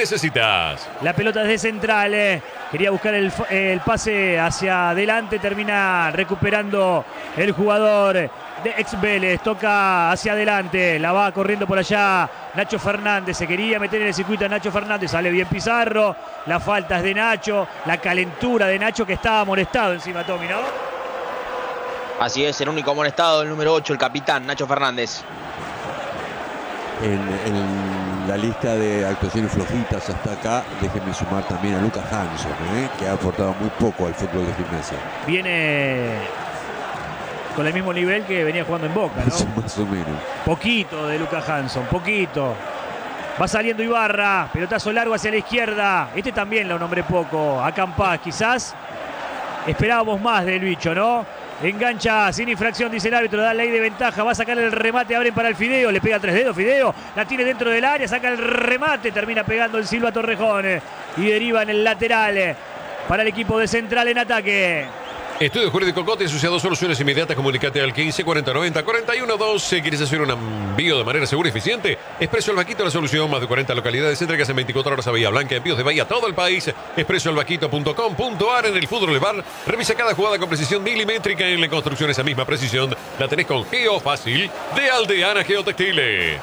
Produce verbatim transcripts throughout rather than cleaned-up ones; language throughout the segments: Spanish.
necesitas. La pelota es de Central. Eh. Quería buscar el, el pase hacia adelante. Termina recuperando el jugador de ex Vélez. Toca hacia adelante. La va corriendo por allá Nacho Fernández. Se quería meter en el circuito a Nacho Fernández. Sale bien Pizarro. La falta es de Nacho. La calentura de Nacho que estaba molestado encima, Tommy, ¿no? Así es, el único amonestado, el número ocho, el capitán Nacho Fernández. En, en la lista de actuaciones flojitas hasta acá, déjenme sumar también a Lucas Hanson, ¿eh? que ha aportado muy poco al fútbol de Gimnasia. Viene con el mismo nivel que venía jugando en Boca, ¿no? Más o menos. Poquito de Lucas Hanson, poquito. Va saliendo Ibarra, pelotazo largo hacia la izquierda. Este también lo nombré poco. A Campás, quizás esperábamos más del bicho, ¿no? Engancha sin infracción, dice el árbitro, da ley de ventaja, va a sacar el remate, abren para el Fideo, le pega tres dedos Fideo, la tiene dentro del área, saca el remate, termina pegando el Silva Torrejón y deriva en el lateral para el equipo de Central en ataque. Estudio Jurídico Cote, asociado a soluciones inmediatas, comunicate al quince cuarenta noventa cuarenta y uno doce. ¿Quieres hacer un envío de manera segura y eficiente? Expreso El Vaquito, la solución, más de cuarenta localidades entregas en veinticuatro horas a Bahía Blanca, envíos de Bahía a todo el país. expreso el vaquito punto com punto a r. En el fútbol bar, revisa cada jugada con precisión milimétrica. En la construcción esa misma precisión la tenés con Geo Fácil de Aldeana Geotextiles.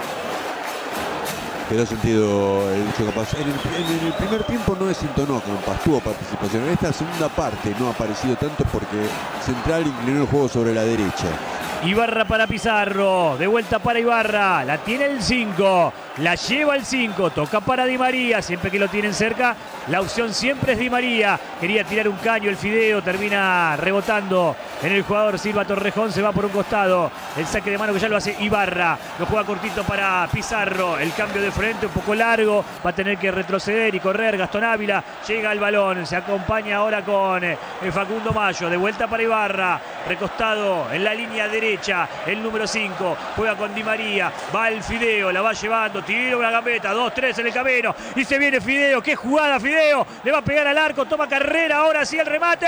Quedó sentido el hecho que pasó. En el, en el primer tiempo no desentonó Campás, tuvo participación. En esta segunda parte no ha aparecido tanto porque Central inclinó el juego sobre la derecha. Ibarra para Pizarro, de vuelta para Ibarra, la tiene el cinco, la lleva el cinco, toca para Di María, siempre que lo tienen cerca, la opción siempre es Di María, quería tirar un caño el Fideo, termina rebotando en el jugador Silva Torrejón, se va por un costado, el saque de mano que ya lo hace Ibarra, lo juega cortito para Pizarro, el cambio de frente un poco largo, va a tener que retroceder y correr Gastón Ávila, llega al balón, se acompaña ahora con el Facundo Mayo, de vuelta para Ibarra, recostado en la línea derecha, el número cinco, juega con Di María, va el Fideo, la va llevando, tira una gambeta, dos tres en el camino, y se viene Fideo, qué jugada Fideo, le va a pegar al arco, toma carrera, ahora sí el remate,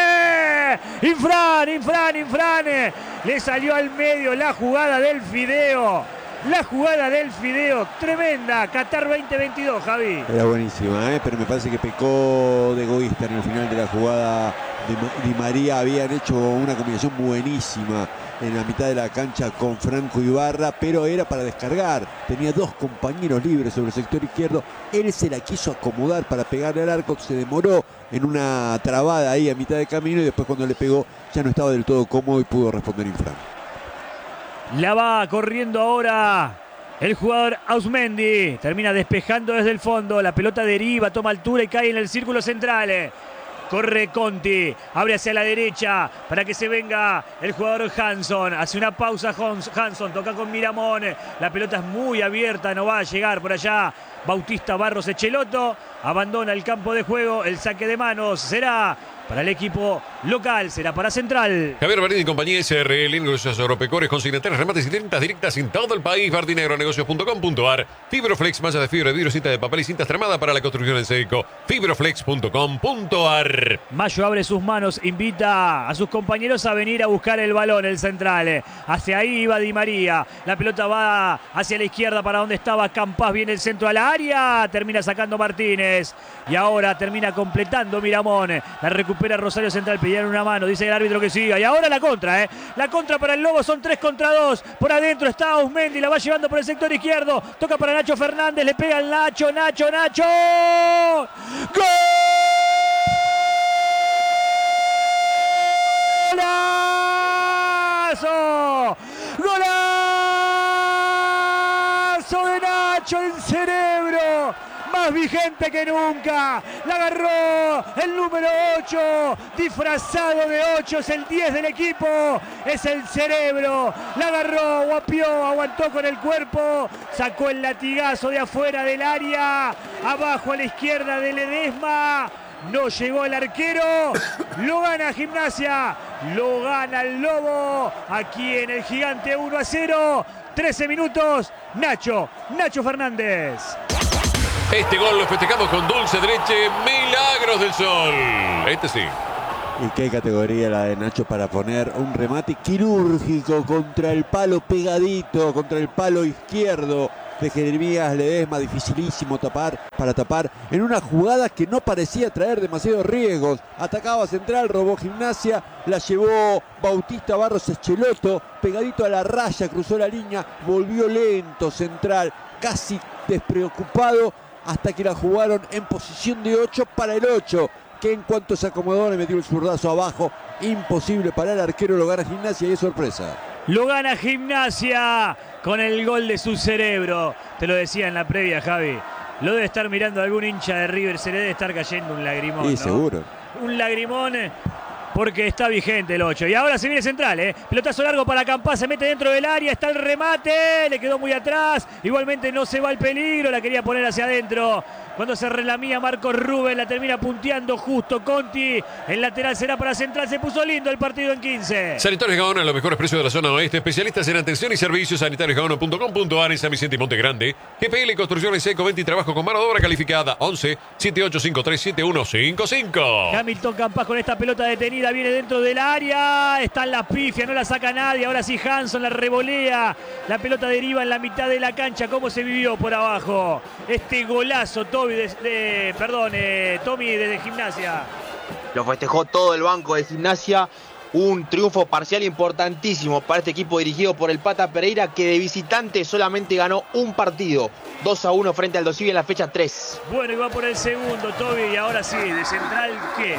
Infran, Infran, Infran, le salió al medio la jugada del Fideo, la jugada del Fideo, tremenda, Qatar veinte veintidós, Javi. Era buenísima, ¿eh? Pero me parece que pecó de egoísta en el final de la jugada. Di María habían hecho una combinación buenísima en la mitad de la cancha con Franco Ibarra, pero era para descargar. Tenía dos compañeros libres sobre el sector izquierdo. Él se la quiso acomodar para pegarle al arco, se demoró en una trabada ahí a mitad de camino y después cuando le pegó ya no estaba del todo cómodo y pudo responder Infran. La va corriendo ahora el jugador Ausmendi. Termina despejando desde el fondo. La pelota deriva, toma altura y cae en el círculo central. Corre Conti, abre hacia la derecha para que se venga el jugador Hanson. Hace una pausa Hanson, toca con Miramón. La pelota es muy abierta, no va a llegar por allá Bautista Barros Echeloto. Abandona el campo de juego, el saque de manos será para el equipo local, será para Central. Javier Bardini y compañía S R L, negocios agropecuarios, consignatarios, remates y ventas directas en todo el país. Bardinegronegocios punto com punto a r. Fibroflex, malla de fibra, vidrio, cinta de papel y cinta extremada para la construcción en seco. Fibroflex punto com punto a r. Mayo abre sus manos, invita a sus compañeros a venir a buscar el balón, el Central. Hacia ahí iba Di María. La pelota va hacia la izquierda para donde estaba Campás. Viene el centro a la área. Termina sacando Martínez. Y ahora termina completando Miramón. La recupera Rosario Central. Pidieron una mano. Dice el árbitro que siga. Y ahora la contra, ¿eh? La contra para el Lobo. Son tres contra dos. Por adentro está Ausmendi. La va llevando por el sector izquierdo. Toca para Nacho Fernández. Le pega el Nacho. Nacho, Nacho. ¡Gol! ¡Golazo! ¡Golazo de Nacho en Cerebro! Más vigente que nunca, la agarró el número ocho, disfrazado de ocho, es el diez del equipo, es el Cerebro, la agarró, guapió, aguantó con el cuerpo, sacó el latigazo de afuera del área, abajo a la izquierda de Ledesma, no llegó el arquero, lo gana Gimnasia, lo gana el Lobo, aquí en el Gigante uno a cero, trece minutos, Nacho, Nacho Fernández. Este gol lo festejamos con dulce de leche, Milagros del Sol. Este sí. Y qué categoría la de Nacho para poner un remate quirúrgico contra el palo pegadito, contra el palo izquierdo. de Jeremías Ledesma, dificilísimo tapar para tapar en una jugada que no parecía traer demasiados riesgos. Atacaba Central, robó Gimnasia, la llevó Bautista Barros Echeloto, pegadito a la raya, cruzó la línea, volvió lento Central, casi despreocupado, hasta que la jugaron en posición de ocho para el ocho, que en cuanto se acomodó le metió el zurdazo abajo. Imposible para el arquero, lo gana Gimnasia y es sorpresa. Lo gana Gimnasia con el gol de su cerebro. Te lo decía en la previa, Javi. Lo debe estar mirando algún hincha de River, se le debe estar cayendo un lagrimón. Sí, ¿no? seguro. Un lagrimón porque está vigente el ocho. Y ahora se viene Central, ¿eh? Pelotazo largo para Campás, se mete dentro del área, está el remate, le quedó muy atrás. Igualmente no se va el peligro, la quería poner hacia adentro. Cuando se relamía Marcos Rubén, la termina punteando justo Conti. El lateral será para Central, se puso lindo el partido en quince. Sanitarios Gaona, los mejores precios de la zona oeste. Especialistas en atención y servicios. sanitarios gaona punto com punto ar en San Vicente y Monte Grande. G P L Construcciones Eco veinte y trabajo con mano de obra calificada. once, setenta y ocho cincuenta y tres, setenta y uno cincuenta y cinco. Hamilton Campás con esta pelota detenida, viene dentro del área. Está en la pifia, no la saca nadie. Ahora sí Hanson la revolea. La pelota deriva en la mitad de la cancha. ¿Cómo se vivió por abajo este golazo, Toby? De, de, perdón, eh, Tommy desde Gimnasia. Lo festejó todo el banco de Gimnasia. Un triunfo parcial importantísimo para este equipo dirigido por el Pata Pereira, que de visitante solamente ganó un partido. dos a uno frente al Dosivi en la fecha tres. Bueno, y va por el segundo, Toby. Y ahora sí, de Central, ¿qué?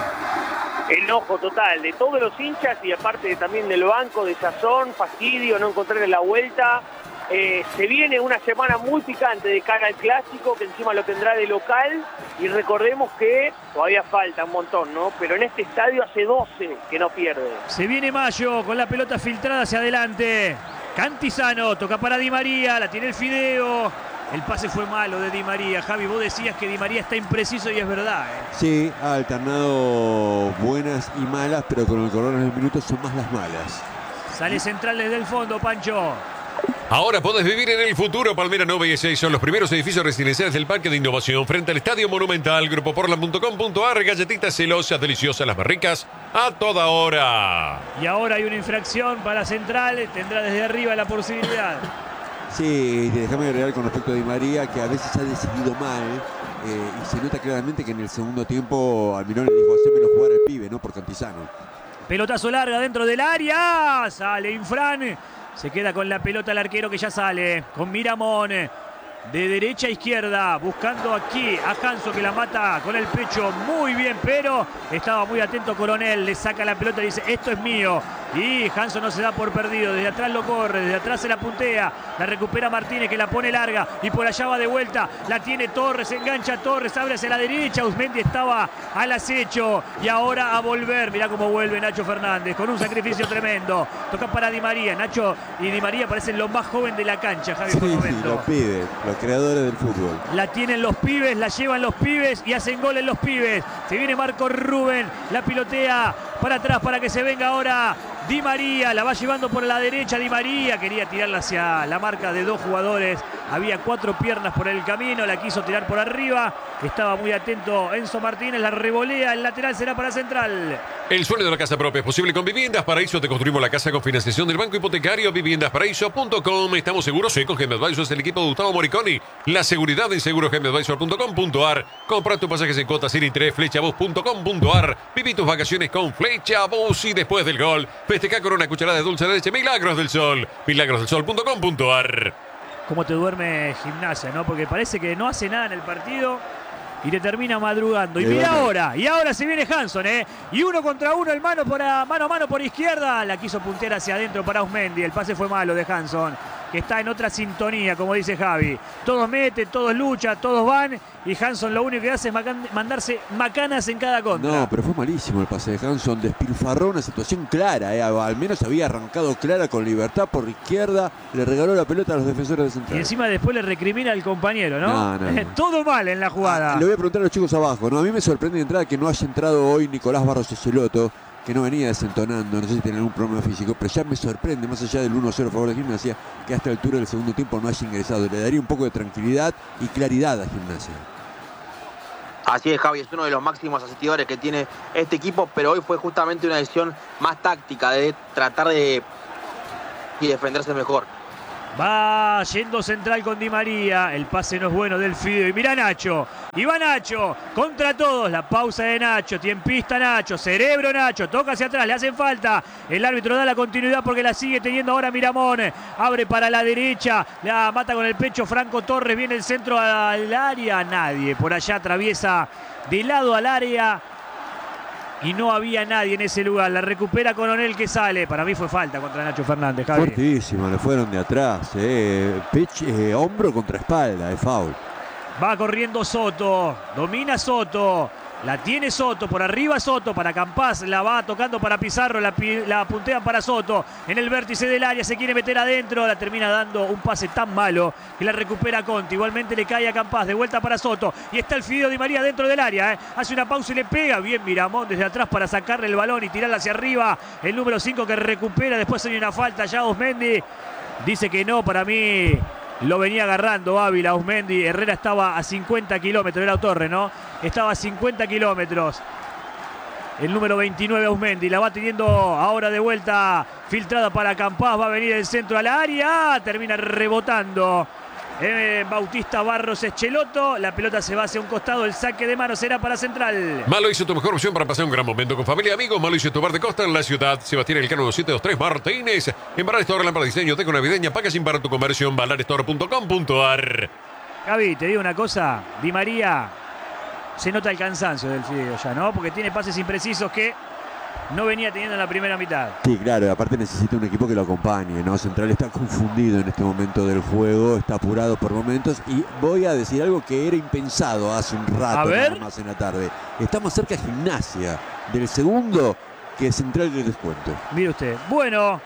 Enojo total de todos los hinchas y aparte también del banco, de sazón, fastidio, no encontrarle la vuelta. Eh, se viene una semana muy picante de cara al clásico, que encima lo tendrá de local, y recordemos que todavía falta un montón, ¿no? Pero en este estadio hace doce que no pierde. Se viene Mayo con la pelota filtrada hacia adelante. Cantizano toca para Di María, la tiene el Fideo. El pase fue malo de Di María. Javi, vos decías que Di María está impreciso y es verdad, ¿eh? Sí, ha alternado buenas y malas, pero con el correr de los minutos son más las malas. Sale Central desde el fondo, Pancho. Ahora podés vivir en el futuro. Palmera Nova y seis son los primeros edificios residenciales del Parque de Innovación frente al Estadio Monumental. Grupo Portland punto com punto ar. Galletitas celosas, deliciosas, las más ricas a toda hora. Y ahora hay una infracción para Central. Tendrá desde arriba la posibilidad. Sí, déjame agregar con respecto a Di María, que a veces ha decidido mal. Eh, y se nota claramente que en el segundo tiempo Almirón le dijo: hacémelo jugar al pibe, no por Cantizano. Pelotazo larga dentro del área. Sale Infran. Se queda con la pelota el arquero, que ya sale. Con Miramón. De derecha a izquierda. Buscando aquí a Hanso, que la mata con el pecho muy bien. Pero estaba muy atento Coronel. Le saca la pelota y dice: esto es mío. Y Hanso no se da por perdido. Desde atrás lo corre. Desde atrás se la puntea. La recupera Martínez, que la pone larga. Y por allá va de vuelta. La tiene Torres. Engancha Torres. Abre hacia la derecha. Usmendi estaba al acecho. Y ahora a volver. Mirá cómo vuelve Nacho Fernández. Con un sacrificio tremendo. Toca para Di María. Nacho y Di María parecen los más jóvenes de la cancha, Javi, Sí, por sí, momento. los pibes, los creadores del fútbol. La tienen los pibes, la llevan los pibes y hacen goles los pibes. Se viene Marco Rubén, la pilotea para atrás para que se venga ahora Di María. La va llevando por la derecha Di María. Quería tirarla hacia la marca de dos jugadores. Había cuatro piernas por el camino. La quiso tirar por arriba. Estaba muy atento Enzo Martínez. La revolea. El lateral será para Central. El sueño de la casa propia es posible con Viviendas Paraíso. Te construimos la casa con financiación del Banco Hipotecario. viviendas paraíso punto com. Estamos seguros, sí, con G M Advisors, el equipo de Gustavo Moriconi. La seguridad en seguros G M Advisor punto com punto ar. Compra tus pasajes en cuotas sin interés. Flechabus punto com punto ar. Viví tus vacaciones con Flechabus. Y después del gol, festeja con una cucharada de dulce de leche Milagros del Sol. milagros del sol punto com punto ar. Cómo te duerme Gimnasia, ¿no? Porque parece que no hace nada en el partido y te termina madrugando. Y mira ahora, y ahora se viene Hanson, ¿eh? Y uno contra uno, el mano, por a, mano a mano por izquierda. La quiso puntear hacia adentro para Usmendi. El pase fue malo de Hanson, que está en otra sintonía, como dice Javi. Todos meten, todos luchan, todos van. Y Hanson lo único que hace es macan mandarse macanas en cada contra. No, pero fue malísimo el pase de Hanson. Despilfarró una situación clara, ¿eh? Al menos había arrancado clara con libertad por izquierda. Le regaló la pelota a los defensores de Central. Y encima después le recrimina al compañero, ¿no? No, no, no. Todo mal en la jugada. Ah, le voy a preguntar a los chicos abajo, ¿no? A mí me sorprende de entrada que no haya entrado hoy Nicolás Barros Echeloto, que no venía desentonando, no sé si tiene algún problema físico, pero ya me sorprende, más allá del uno a cero a favor de Gimnasia, que a esta altura del segundo tiempo no haya ingresado. Le daría un poco de tranquilidad y claridad a Gimnasia. Así es, Javi, es uno de los máximos asistidores que tiene este equipo, pero hoy fue justamente una decisión más táctica de tratar de y defenderse mejor. Va yendo Central con Di María. El pase no es bueno del Fideo. Y mira Nacho. Y va Nacho. Contra todos. La pausa de Nacho. Tiempista Nacho. Cerebro Nacho. Toca hacia atrás. Le hacen falta. El árbitro da la continuidad porque la sigue teniendo ahora Miramón. Abre para la derecha. La mata con el pecho Franco Torres. Viene el centro al área. Nadie. Por allá atraviesa de lado al área. Y no había nadie en ese lugar. La recupera Coronel que sale. Para mí fue falta contra Nacho Fernández, Javi. Fuertísimo, le fueron de atrás. Eh. Pech, eh, hombro contra espalda, es foul. Va corriendo Soto. Domina Soto. La tiene Soto, por arriba Soto para Campás, la va tocando para Pizarro, la, la puntean para Soto, en el vértice del área, se quiere meter adentro, la termina dando un pase tan malo que la recupera Conti, igualmente le cae a Campás, de vuelta para Soto, y está el Fideo Di María dentro del área, ¿eh? Hace una pausa y le pega, bien Miramón desde atrás para sacarle el balón y tirarla hacia arriba, el número cinco que recupera, después hay una falta, ya Osmendi dice que no, para mí lo venía agarrando Ávila, Osmendi. Herrera estaba a cincuenta kilómetros, era Torre, ¿no? Estaba a cincuenta kilómetros. El número veintinueve, Osmendi, la va teniendo ahora de vuelta, filtrada para Campás, va a venir el centro al área, termina rebotando. Eh, Bautista Barros Echeloto, la pelota se va hacia un costado, el saque de mano será para Central. Malo hizo tu mejor opción para pasar un gran momento con familia y amigos. Malo hizo tu bar de costa en la ciudad. Sebastián Elcano dos siete dos tres Martínez. En Balar Store, lámpara de diseño, teco navideña, packaging para tu comercio en balar store punto com punto ar. Javi, te digo una cosa, Di María se nota el cansancio del Fideo ya, ¿no? Porque tiene pases imprecisos que no venía teniendo en la primera mitad. Sí, claro, aparte necesita un equipo que lo acompañe, ¿no? Central está confundido en este momento del juego, está apurado por momentos y voy a decir algo que era impensado hace un rato, a ver, nada más en la tarde. Está más cerca de Gimnasia del segundo que Central del descuento. Mire usted, bueno,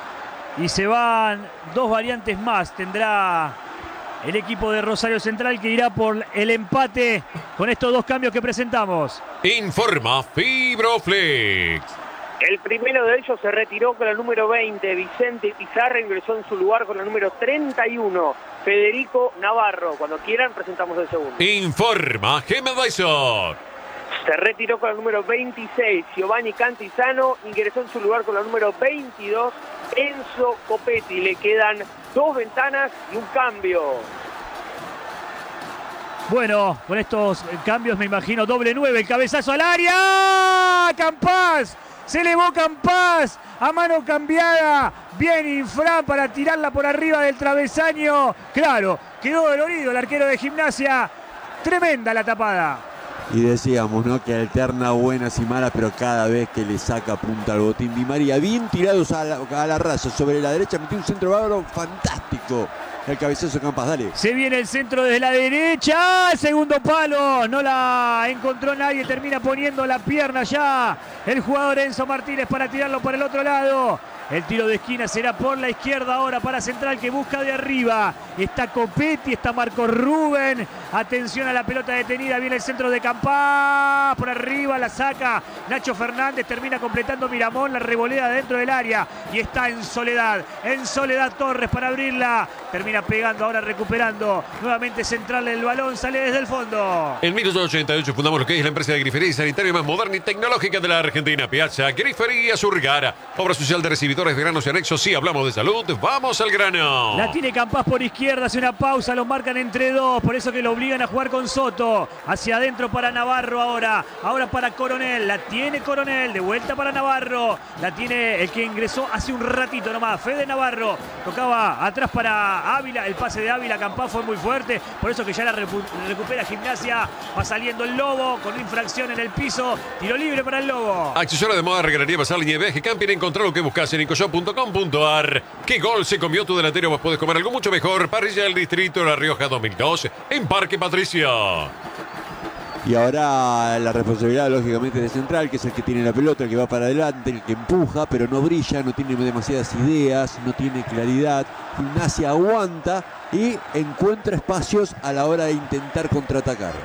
y se van dos variantes más, tendrá el equipo de Rosario Central que irá por el empate con estos dos cambios que presentamos. Informa Fibroflex. El primero de ellos se retiró con el número veinte, Vicente Pizarro, ingresó en su lugar con el número treinta y uno, Federico Navarro. Cuando quieran presentamos el segundo. Informa Gemma Dyson. Se retiró con el número veintiséis, Giovanni Cantizano, ingresó en su lugar con el número veintidós, Enzo Copetti. Le quedan dos ventanas y un cambio. Bueno, con estos cambios me imagino doble nueve, el cabezazo al área. Campás, se elevó Campás a mano cambiada. Bien Infran para tirarla por arriba del travesaño. Claro, quedó dolorido el arquero de Gimnasia. Tremenda la tapada. Y decíamos, ¿no? Que alterna buenas y malas, pero cada vez que le saca punta al botín Di María, bien tirados a la, a la raza sobre la derecha, metió un centro bárbaro fantástico. El cabezazo de Campás, dale. Se viene el centro desde la derecha, segundo palo, no la encontró nadie, termina poniendo la pierna ya el jugador Enzo Martínez para tirarlo por el otro lado. El tiro de esquina será por la izquierda ahora para Central que busca de arriba. Está Copetti, está Marco Rubén. Atención a la pelota detenida. Viene el centro de Campás. Por arriba la saca Nacho Fernández. Termina completando Miramón. La revolea dentro del área. Y está en soledad. En soledad Torres para abrirla. Termina pegando ahora recuperando. Nuevamente Central el balón. Sale desde el fondo. En mil novecientos ochenta y ocho fundamos lo que es la empresa de grifería y sanitaria más moderna y tecnológica de la Argentina. Piazza Grifería Surgara. Obra social de recibidores de granos y anexos. Sí, hablamos de salud. Vamos al grano. La tiene Campás por izquierda. Hace una pausa. Los marcan entre dos. Por eso que lo obligan a jugar con Soto. Hacia adentro para Navarro ahora. Ahora para Coronel. La tiene Coronel. De vuelta para Navarro. La tiene el que ingresó hace un ratito nomás. Fede Navarro. Tocaba atrás para Ávila. El pase de Ávila. Campás fue muy fuerte. Por eso que ya la recu recupera Gimnasia. Va saliendo el Lobo con infracción en el piso. Tiro libre para el Lobo. Accesorio de moda, regalería, basal, línea de viaje, camping. Encontrá lo que buscas en incoshop punto com punto ar. ¿Qué gol se comió tu delantero? Vos podés comer algo mucho mejor. Parrilla del Distrito de La Rioja dos mil dos en Parque Patricia. Y ahora la responsabilidad lógicamente de Central, que es el que tiene la pelota, el que va para adelante, el que empuja, pero no brilla, no tiene demasiadas ideas, no tiene claridad. Gimnasia aguanta y encuentra espacios a la hora de intentar contraatacar.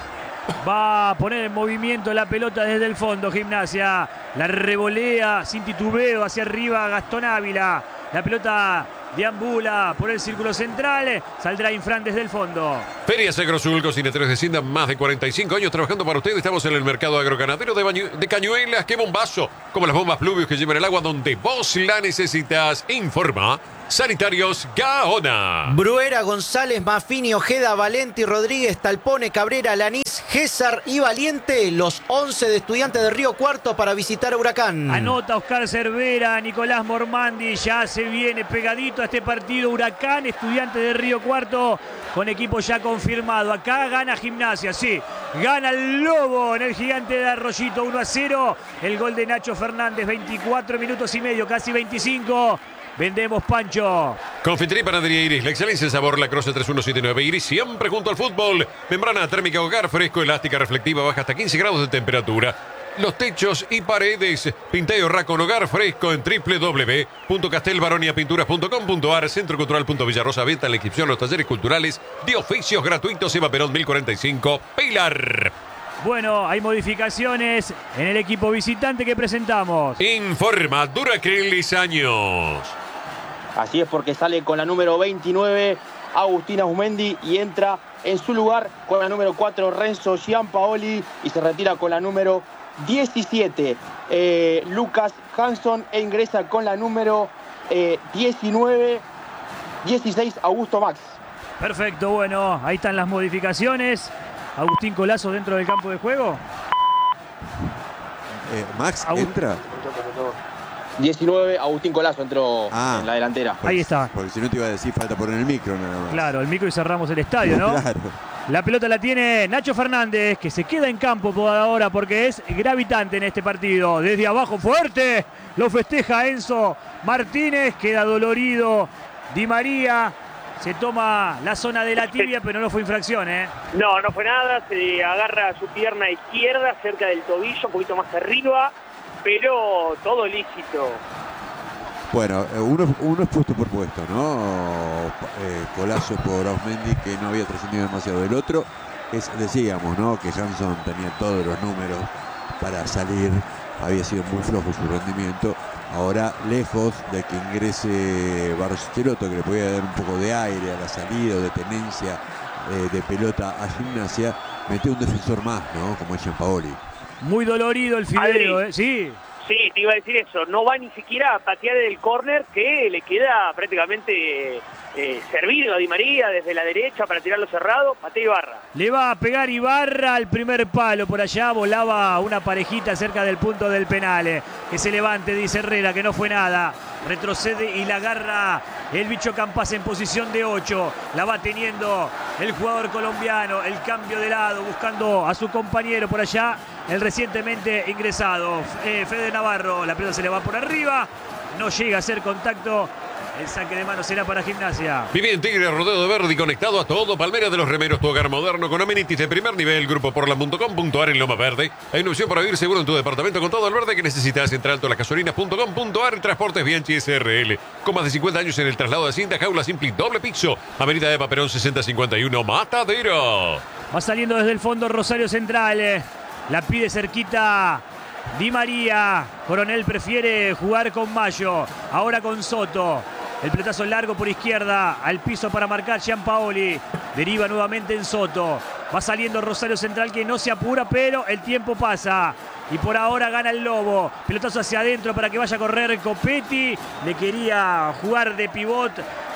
Va a poner en movimiento la pelota desde el fondo Gimnasia. La revolea sin titubeo hacia arriba Gastón Ávila. La pelota deambula por el círculo central. Saldrá Infran desde el fondo. Feria Agrosul, cocineteros de Cinda, más de cuarenta y cinco años trabajando para ustedes. Estamos en el mercado agroganadero de, Bañu de Cañuelas. ¡Qué bombazo! Como las bombas pluvios que llevan el agua donde vos la necesitas. Informa Sanitarios Gaona. Bruera, González, Mafini, Ojeda, Valenti, Rodríguez, Talpone, Cabrera, Lanís, Gésar y Valiente, los once de Estudiantes de Río Cuarto para visitar a Huracán. Anota Oscar Cervera, Nicolás Mormandi, ya se viene pegadito a este partido. Huracán, Estudiantes de Río Cuarto, con equipo ya confirmado. Acá gana Gimnasia, sí, gana el Lobo en el Gigante de Arroyito, uno a cero. El gol de Nacho Fernández, veinticuatro minutos y medio, casi veinticinco. Vendemos, Pancho. Confitería y Panadería Iris, la excelencia en sabor, la Croce tres uno siete nueve Iris, siempre junto al fútbol. Membrana térmica hogar, fresco, elástica, reflectiva, baja hasta quince grados de temperatura. Los techos y paredes, pinteo Racon Hogar Fresco en w w w punto castelbaroniapinturas punto com punto a r, Centro Cultural punto Villarrosa, venta la inscripción a los talleres culturales de oficios gratuitos, Eva Perón mil cuarenta y cinco, Pilar. Bueno, hay modificaciones en el equipo visitante que presentamos. Informa Duracrilis Años. Así es, porque sale con la número veintinueve Agustina Usmendi y entra en su lugar con la número cuatro Renzo Giampaoli y se retira con la número diecisiete eh, Lucas Hanson e ingresa con la número eh, diecinueve, dieciséis Augusto Max. Perfecto, bueno, ahí están las modificaciones. Agustín Colazo dentro del campo de juego. Eh, Max, Agu- ¿entra? diecinueve Agustín Colazo entró Ah. en la delantera. Ahí está. Porque si no te iba a decir, falta poner el micro nada más. Claro, el micro y cerramos el estadio, ¿no? Claro. La pelota la tiene Nacho Fernández, que se queda en campo por ahora porque es gravitante en este partido. Desde abajo, fuerte, lo festeja Enzo Martínez, queda dolorido Di María. Se toma la zona de la tibia, pero no fue infracción, ¿eh? No, no fue nada, se agarra su pierna izquierda cerca del tobillo, un poquito más arriba, pero todo lícito. Bueno, eh, uno, uno es puesto por puesto, ¿no? Eh, Colazo por Ausmendi, que no había trascendido demasiado. Del otro, es, decíamos, ¿no? Que Hanson tenía todos los números para salir, había sido muy flojo su rendimiento. Ahora, lejos de que ingrese Barchelotto, que le podía dar un poco de aire a la salida o de tenencia eh, de pelota a Gimnasia, mete un defensor más, ¿no? Como es Giampaoli. Muy dolorido el Fideo, Adri. ¿eh? Sí. Sí, te iba a decir eso, no va ni siquiera a patear del córner que le queda prácticamente eh, servido a Di María desde la derecha para tirarlo cerrado, patea Ibarra. Le va a pegar Ibarra al primer palo. Por allá volaba una parejita cerca del punto del penal. eh. Que se levante, dice Herrera, que no fue nada. Retrocede y la agarra el bicho Campas en posición de ocho. La va teniendo el jugador colombiano. El cambio de lado, buscando a su compañero por allá. El recientemente ingresado, eh, Fede Navarro. La pelota se le va por arriba. No llega a hacer contacto. El saque de mano será para Gimnasia. Vive en Tigre, rodeo de verde y conectado a todo. Palmera de los Remeros, tu hogar moderno con amenities de primer nivel. Grupo portland punto com punto a r en Loma Verde. Hay una opción para vivir seguro en tu departamento con todo el verde que necesitas. Entra alto las gasolinas punto com punto a r. Transportes Bianchi S R L. Con más de cincuenta años en el traslado de cinta, jaula simple y doble piso. Avenida Eva Perón sesenta cincuenta y uno, Matadero. Va saliendo desde el fondo Rosario Central. eh. La pide cerquita Di María. Coronel prefiere jugar con Mayo. Ahora con Soto. El pelotazo largo por izquierda. Al piso para marcar Giampaoli. Deriva nuevamente en Soto. Va saliendo Rosario Central, que no se apura, pero el tiempo pasa. Y por ahora gana el Lobo. Pelotazo hacia adentro para que vaya a correr Copetti. Le quería jugar de pivot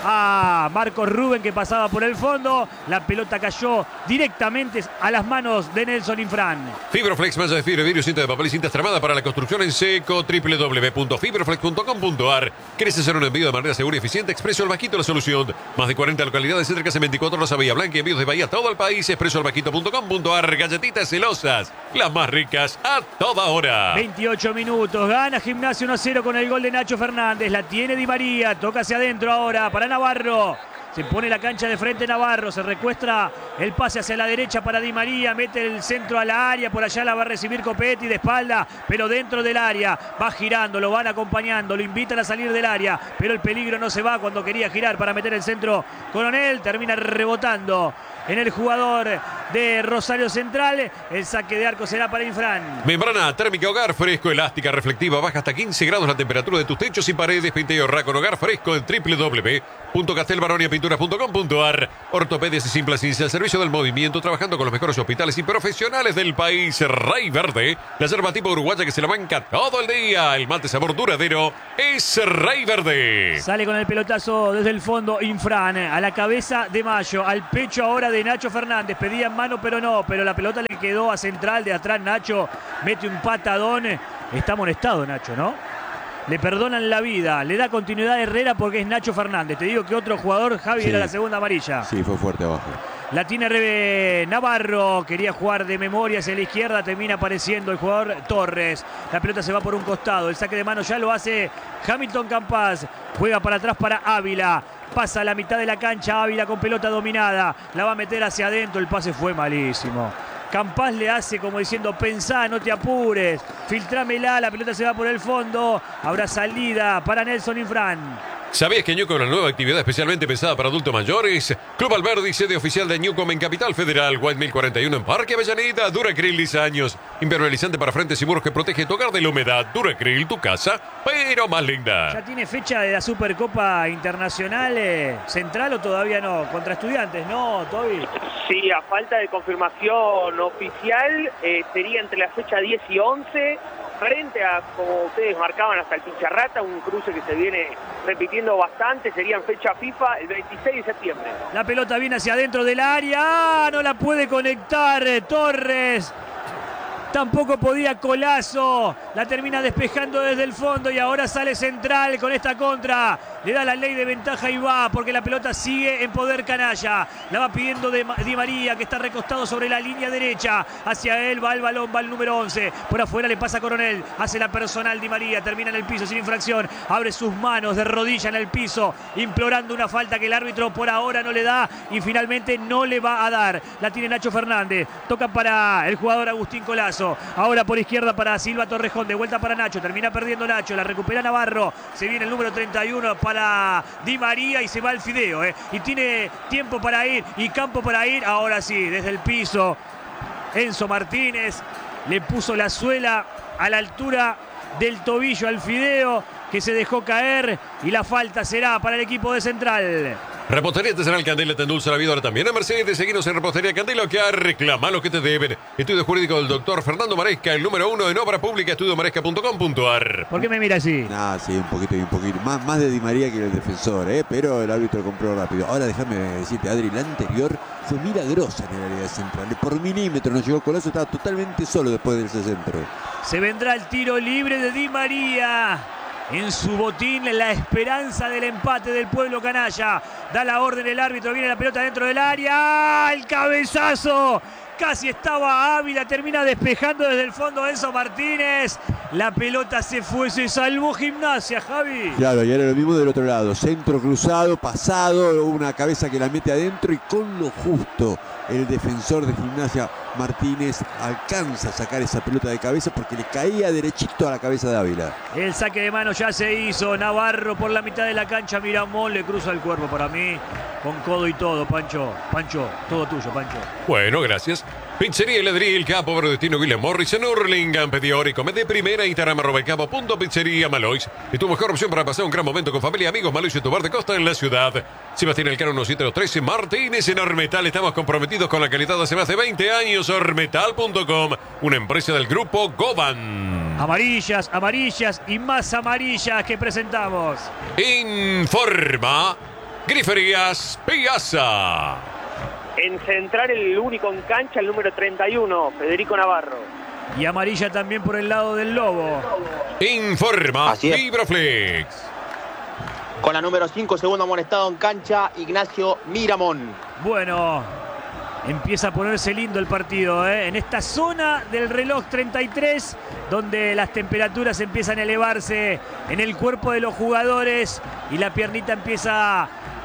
a Marcos Rubén, que pasaba por el fondo. La pelota cayó directamente a las manos de Nelson Infran. Fibroflex, malla de fibra, vidrio, cinta de papel y cinta extremada para la construcción en seco. w w w punto fibroflex punto com punto a r. ¿Querés hacer un envío de manera segura y eficiente? Expreso Albaquito, la solución. Más de cuarenta localidades, cerca de veinticuatro horas a Bahía Blanca. Envíos de Bahía a todo el país. expreso albaquito punto com punto a r. Galletitas celosas, las más ricas a toda hora. veintiocho minutos. Gana Gimnasia uno a cero con el gol de Nacho Fernández. La tiene Di María. Toca hacia adentro ahora para Navarro. Se pone la cancha de frente Navarro. Se recuestra el pase hacia la derecha para Di María. Mete el centro a la área. Por allá la va a recibir Copetti de espalda, pero dentro del área. Va girando, lo van acompañando. Lo invitan a salir del área, pero el peligro no se va cuando quería girar para meter el centro. Coronel termina rebotando en el jugador de Rosario Central. El saque de arco será para Infran. Membrana térmica Hogar Fresco, elástica, reflectiva, baja hasta quince grados la temperatura de tus techos y paredes. Pinta y ahorra con Hogar Fresco en doble u doble u doble u punto castelbaronia pinturas punto com punto a r. Ortopedias y Simplasis, al servicio del movimiento, trabajando con los mejores hospitales y profesionales del país. Rey Verde, la yerba tipo uruguaya que se la banca todo el día. El mate sabor duradero es Rey Verde. Sale con el pelotazo desde el fondo Infran, a la cabeza de Mayo, al pecho ahora de Nacho Fernández. Pedía en mano, pero no, pero la pelota le quedó a Central. De atrás Nacho mete un patadón. Está amonestado Nacho, ¿no? Le perdonan la vida, le da continuidad a Herrera porque es Nacho Fernández. Te digo que otro jugador, Javi, sí, era la segunda amarilla. Sí, fue fuerte abajo. La tiene Rebe Navarro, quería jugar de memoria hacia la izquierda, termina apareciendo el jugador Torres. La pelota se va por un costado, el saque de mano ya lo hace Hamilton Campas. Juega para atrás para Ávila. Pasa a la mitad de la cancha Ávila con pelota dominada. La va a meter hacia adentro, el pase fue malísimo. Campas le hace como diciendo, pensá, no te apures, filtrámela, la pelota se va por el fondo. Habrá salida para Nelson Infran. ¿Sabías que Newcom, una nueva actividad especialmente pensada para adultos mayores? Club Alberdi, sede oficial de Newcom en Capital Federal, White Mill cuarenta y uno en Parque Avellaneda. Duracryl diez años, impermeabilizante para frentes y muros que protege tu hogar de la humedad. Duracryl, tu casa, pero más linda. ¿Ya tiene fecha de la Supercopa Internacional eh, Central o todavía no? Contra Estudiantes, ¿no, Toby? Sí, a falta de confirmación oficial, eh, sería entre la fecha diez y once. Frente a, como ustedes marcaban, hasta el Pincharrata, un cruce que se viene repitiendo bastante, sería en fecha FIFA el veintiséis de septiembre. La pelota viene hacia adentro del área, ¡ah! No la puede conectar eh, Torres. Tampoco podía Colazo, la termina despejando desde el fondo y ahora sale Central con esta contra. Le da la ley de ventaja y va, porque la pelota sigue en poder canalla. La va pidiendo de Di María, que está recostado sobre la línea derecha. Hacia él va el balón, va el número once. Por afuera le pasa Coronel, hace la personal Di María, termina en el piso sin infracción. Abre sus manos de rodilla en el piso, implorando una falta que el árbitro por ahora no le da y finalmente no le va a dar. La tiene Nacho Fernández, toca para el jugador Agustín Colazo. Ahora por izquierda para Silva Torrejón, de vuelta para Nacho, termina perdiendo Nacho, la recupera Navarro, se viene el número treinta y uno para Di María y se va el Fideo, eh. y tiene tiempo para ir y campo para ir, ahora sí, desde el piso, Enzo Martínez le puso la suela a la altura del tobillo al Fideo, que se dejó caer y la falta será para el equipo de Central. Repostería Artesanal Candela te endulza la vida ahora también. A Mercedes, seguinos en Repostería Candela, que reclama lo que te deben. Estudio jurídico del doctor Fernando Maresca, el número uno en obra pública, estudio maresca punto com punto a r. ¿Por qué me mira así? Ah, sí, un poquito y un poquito. Más, más de Di María que el defensor, ¿eh? Pero el árbitro compró rápido. Ahora déjame decirte, Adri, la anterior fue milagrosa en el área de Central. Por milímetro no llegó Colazo, estaba totalmente solo después de ese centro. Se vendrá el tiro libre de Di María. En su botín, la esperanza del empate del pueblo canalla. Da la orden el árbitro, viene la pelota dentro del área. ¡El cabezazo! Casi estaba Ávila, termina despejando desde el fondo Enzo Martínez. La pelota se fue, se salvó Gimnasia, Javi. Claro, y era lo mismo del otro lado. Centro cruzado, pasado, una cabeza que la mete adentro y con lo justo el defensor de Gimnasia, Martínez, alcanza a sacar esa pelota de cabeza porque le caía derechito a la cabeza de Ávila. El saque de mano ya se hizo. Navarro por la mitad de la cancha. Miramón le cruza el cuerpo para mí. Con codo y todo, Pancho. Pancho, todo tuyo, Pancho. Bueno, gracias. Pizzería El Edril, Capo, Verdestino, William Morris, en Hurlingham, pedí ahora y come de primera, Instagram, arroba el capo, punto pizzería Malois. Y tu mejor opción para pasar un gran momento con familia, amigos, Malois y tu bar de costa en la ciudad. Sebastián Elcano, uno siete dos trece, Martínez en Ormetal. Estamos comprometidos con la calidad hace más de veinte años. Ormetal punto com, una empresa del grupo Goban. Amarillas, amarillas y más amarillas que presentamos. Informa Griferías Piazza. En Central, el único en cancha, el número treinta y uno, Federico Navarro. Y amarilla también por el lado del Lobo. Informa Fibroflex. Con la número cinco, segundo amonestado en cancha, Ignacio Miramón. Bueno, empieza a ponerse lindo el partido, ¿eh? En esta zona del reloj treinta y tres, donde las temperaturas empiezan a elevarse en el cuerpo de los jugadores y la piernita empieza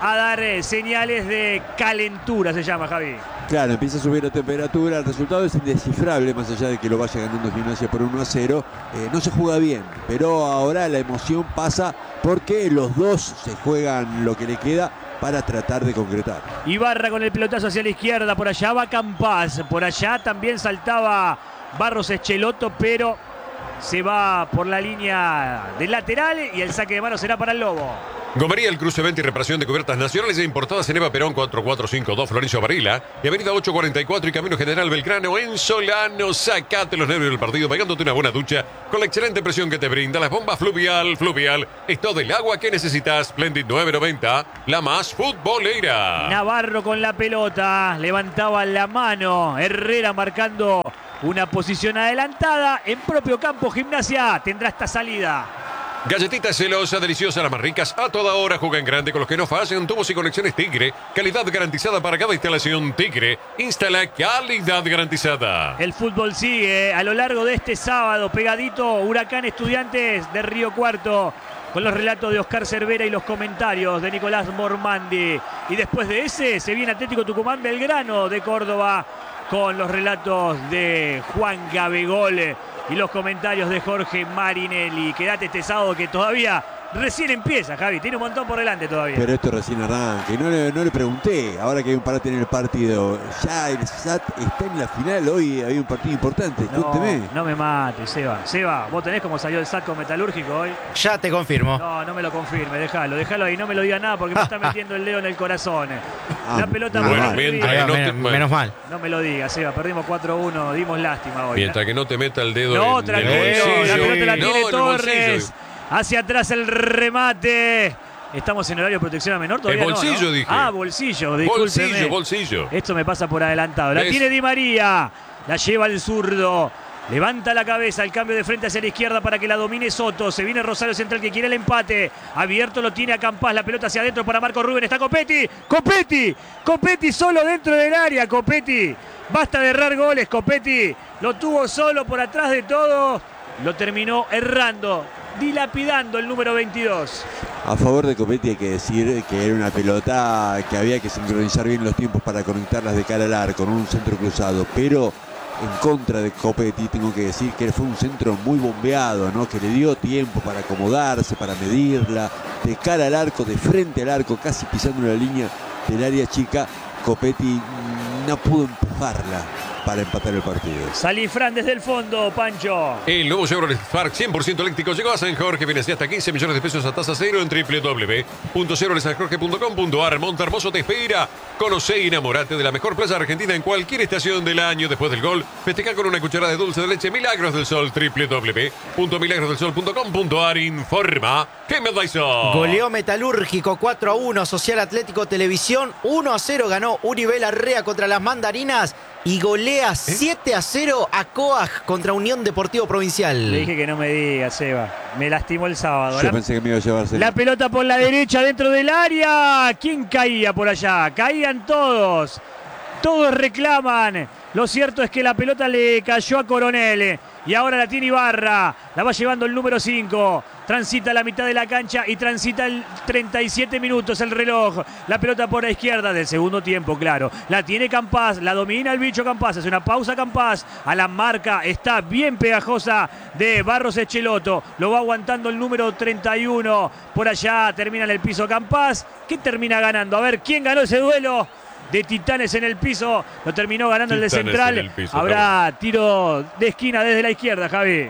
a dar eh, señales de calentura, se llama, Javi. Claro, empieza a subir la temperatura, el resultado es indescifrable, más allá de que lo vaya ganando Gimnasia por uno a cero. Eh, no se juega bien, pero ahora la emoción pasa porque los dos se juegan lo que le queda para tratar de concretar. Ibarra con el pelotazo hacia la izquierda, por allá va Campás, por allá también saltaba Barros Echeloto, pero se va por la línea del lateral y el saque de mano será para el Lobo. Gomería, el cruce venta y reparación de cubiertas nacionales e importadas en Eva Perón cuatro cuatro cinco dos Florencio Varela y Avenida ocho cuarenta y cuatro y Camino General Belgrano en Solano. Sacate los nervios del partido pegándote una buena ducha con la excelente presión que te brinda las bombas Fluvial. Fluvial es todo el agua que necesitas. Splendid nueve noventa, la más futbolera. Navarro con la pelota, levantaba la mano. Herrera marcando una posición adelantada. En propio campo, Gimnasia tendrá esta salida. Galletitas celosas, deliciosas, las más ricas, a toda hora. Juega en grande con los que no fallan. Tubos y conexiones Tigre. Calidad garantizada para cada instalación Tigre. Instala calidad garantizada. El fútbol sigue a lo largo de este sábado. Pegadito, Huracán Estudiantes de Río Cuarto. Con los relatos de Oscar Cervera y los comentarios de Nicolás Mormandi. Y después de ese se viene Atlético Tucumán Belgrano de Córdoba. Con los relatos de Juan Gabegol y los comentarios de Jorge Marinelli. Quédate este sábado que todavía recién empieza, Javi. Tiene un montón por delante todavía. Pero esto recién arranca. Y no le, no le pregunté, ahora que hay un parate en el partido. Ya el S A T está en la final. Hoy había un partido importante. No, Cuénteme. no me mates, Seba. Seba, ¿vos tenés cómo salió el S A T con Metalúrgico hoy? Ya te confirmo. No, no me lo confirme. Déjalo, déjalo ahí. No me lo diga nada porque me está metiendo el dedo en el corazón. Ah, la pelota menos por Bueno, mal. mientras Ahí que va, no menos, te, menos mal. No me lo diga, Seba. Perdimos cuatro uno. Dimos lástima hoy. mientras que no te meta el dedo No, en tranquilo. el bolsillo. La pelota la No, tiene en el Torres. bolsillo. Hacia atrás el remate. Estamos en horario de protección a menor todavía. El bolsillo, no, ¿no? dije. Ah, bolsillo. Discúlpeme. Bolsillo, bolsillo. Esto me pasa por adelantado. La ¿Ves? tiene Di María. La lleva el zurdo. Levanta la cabeza, el cambio de frente hacia la izquierda para que la domine Soto. Se viene Rosario Central que quiere el empate. Abierto lo tiene a Campás. La pelota hacia adentro para Marco Rubén. Está Copetti. Copetti. Copetti solo dentro del área. Copetti. Basta de errar goles. Copetti lo tuvo solo por atrás de todo. Lo terminó errando. Dilapidando el número veintidós. A favor de Copetti hay que decir que era una pelota que había que sincronizar bien los tiempos para conectarlas de cara al arco, con un centro cruzado, pero en contra de Copetti tengo que decir que fue un centro muy bombeado, ¿no? Que le dio tiempo para acomodarse, para medirla, de cara al arco, de frente al arco, casi pisando la línea del área chica. Copetti no pudo empujarla para empatar el partido. Salifrán desde el fondo, Pancho. El nuevo Chevrolet Spark cien por ciento eléctrico llegó a San Jorge. Viene hasta quince millones de pesos a tasa cero en doble u doble u doble u punto chevrolet san jorge punto com punto a r. Monte Hermoso te espera. Conoce y enamorate de la mejor plaza argentina en cualquier estación del año. Después del gol, festeja con una cucharada de dulce de leche Milagros del Sol. doble u doble u doble u punto milagros del sol punto com punto a r. Informa que me da eso. Goleó Metalúrgico cuatro a uno, Social Atlético Televisión uno a cero ganó Uribe Arrea contra las Mandarinas y golea siete a cero a Coag contra Unión Deportivo Provincial. Le dije que no me digas, Seba. Me lastimó el sábado. Yo La, pensé que me iba a llevarse. la pelota por la derecha dentro del área. ¿Quién caía por allá? Caían todos. Todos reclaman. Lo cierto es que la pelota le cayó a Coronel. Y ahora la tiene Ibarra. La va llevando el número cinco. Transita la mitad de la cancha y transita el treinta y siete minutos el reloj. La pelota por la izquierda del segundo tiempo, claro. La tiene Campás, la domina el bicho Campás. Hace una pausa Campás. A la marca está bien pegajosa de Barros Echeloto. Lo va aguantando el número treinta y uno. Por allá termina en el piso Campás. ¿Qué termina ganando? A ver, ¿quién ganó ese duelo? De Titanes en el piso, lo terminó ganando Titanes el de Central. en el piso, Habrá tiro de esquina desde la izquierda, Javi.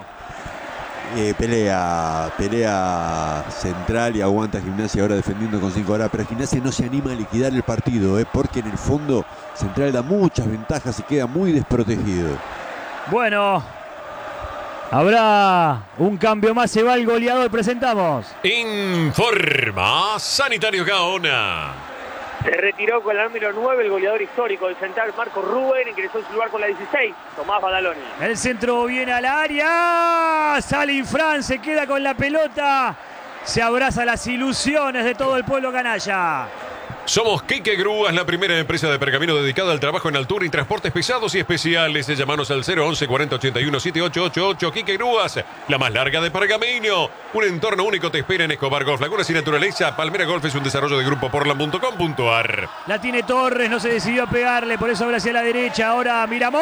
Eh, pelea, pelea Central y aguanta Gimnasia ahora defendiendo con cinco horas, pero Gimnasia no se anima a liquidar el partido, eh, porque en el fondo Central da muchas ventajas y queda muy desprotegido. Bueno, habrá un cambio más, se va el goleador, presentamos. Informa Sanitario Gaona. Se retiró con el número nueve el goleador histórico del Central, Marco Rubén, ingresó en su lugar con la dieciséis, Tomás Badaloni. El centro viene al área, Salifrán se queda con la pelota, se abraza las ilusiones de todo el pueblo canalla. Somos Quique Grúas, la primera empresa de pergamino dedicada al trabajo en altura y transportes pesados y especiales. Llámanos al cero once cuarenta ochenta y uno setenta y ocho ochenta y ocho. Quique Grúas, la más larga de pergamino. Un entorno único te espera en Escobar Golf, Lagunas y Naturaleza. Palmera Golf es un desarrollo de grupo portland punto com punto a r. La tiene Torres, no se decidió a pegarle, por eso abre hacia la derecha. Ahora Miramón.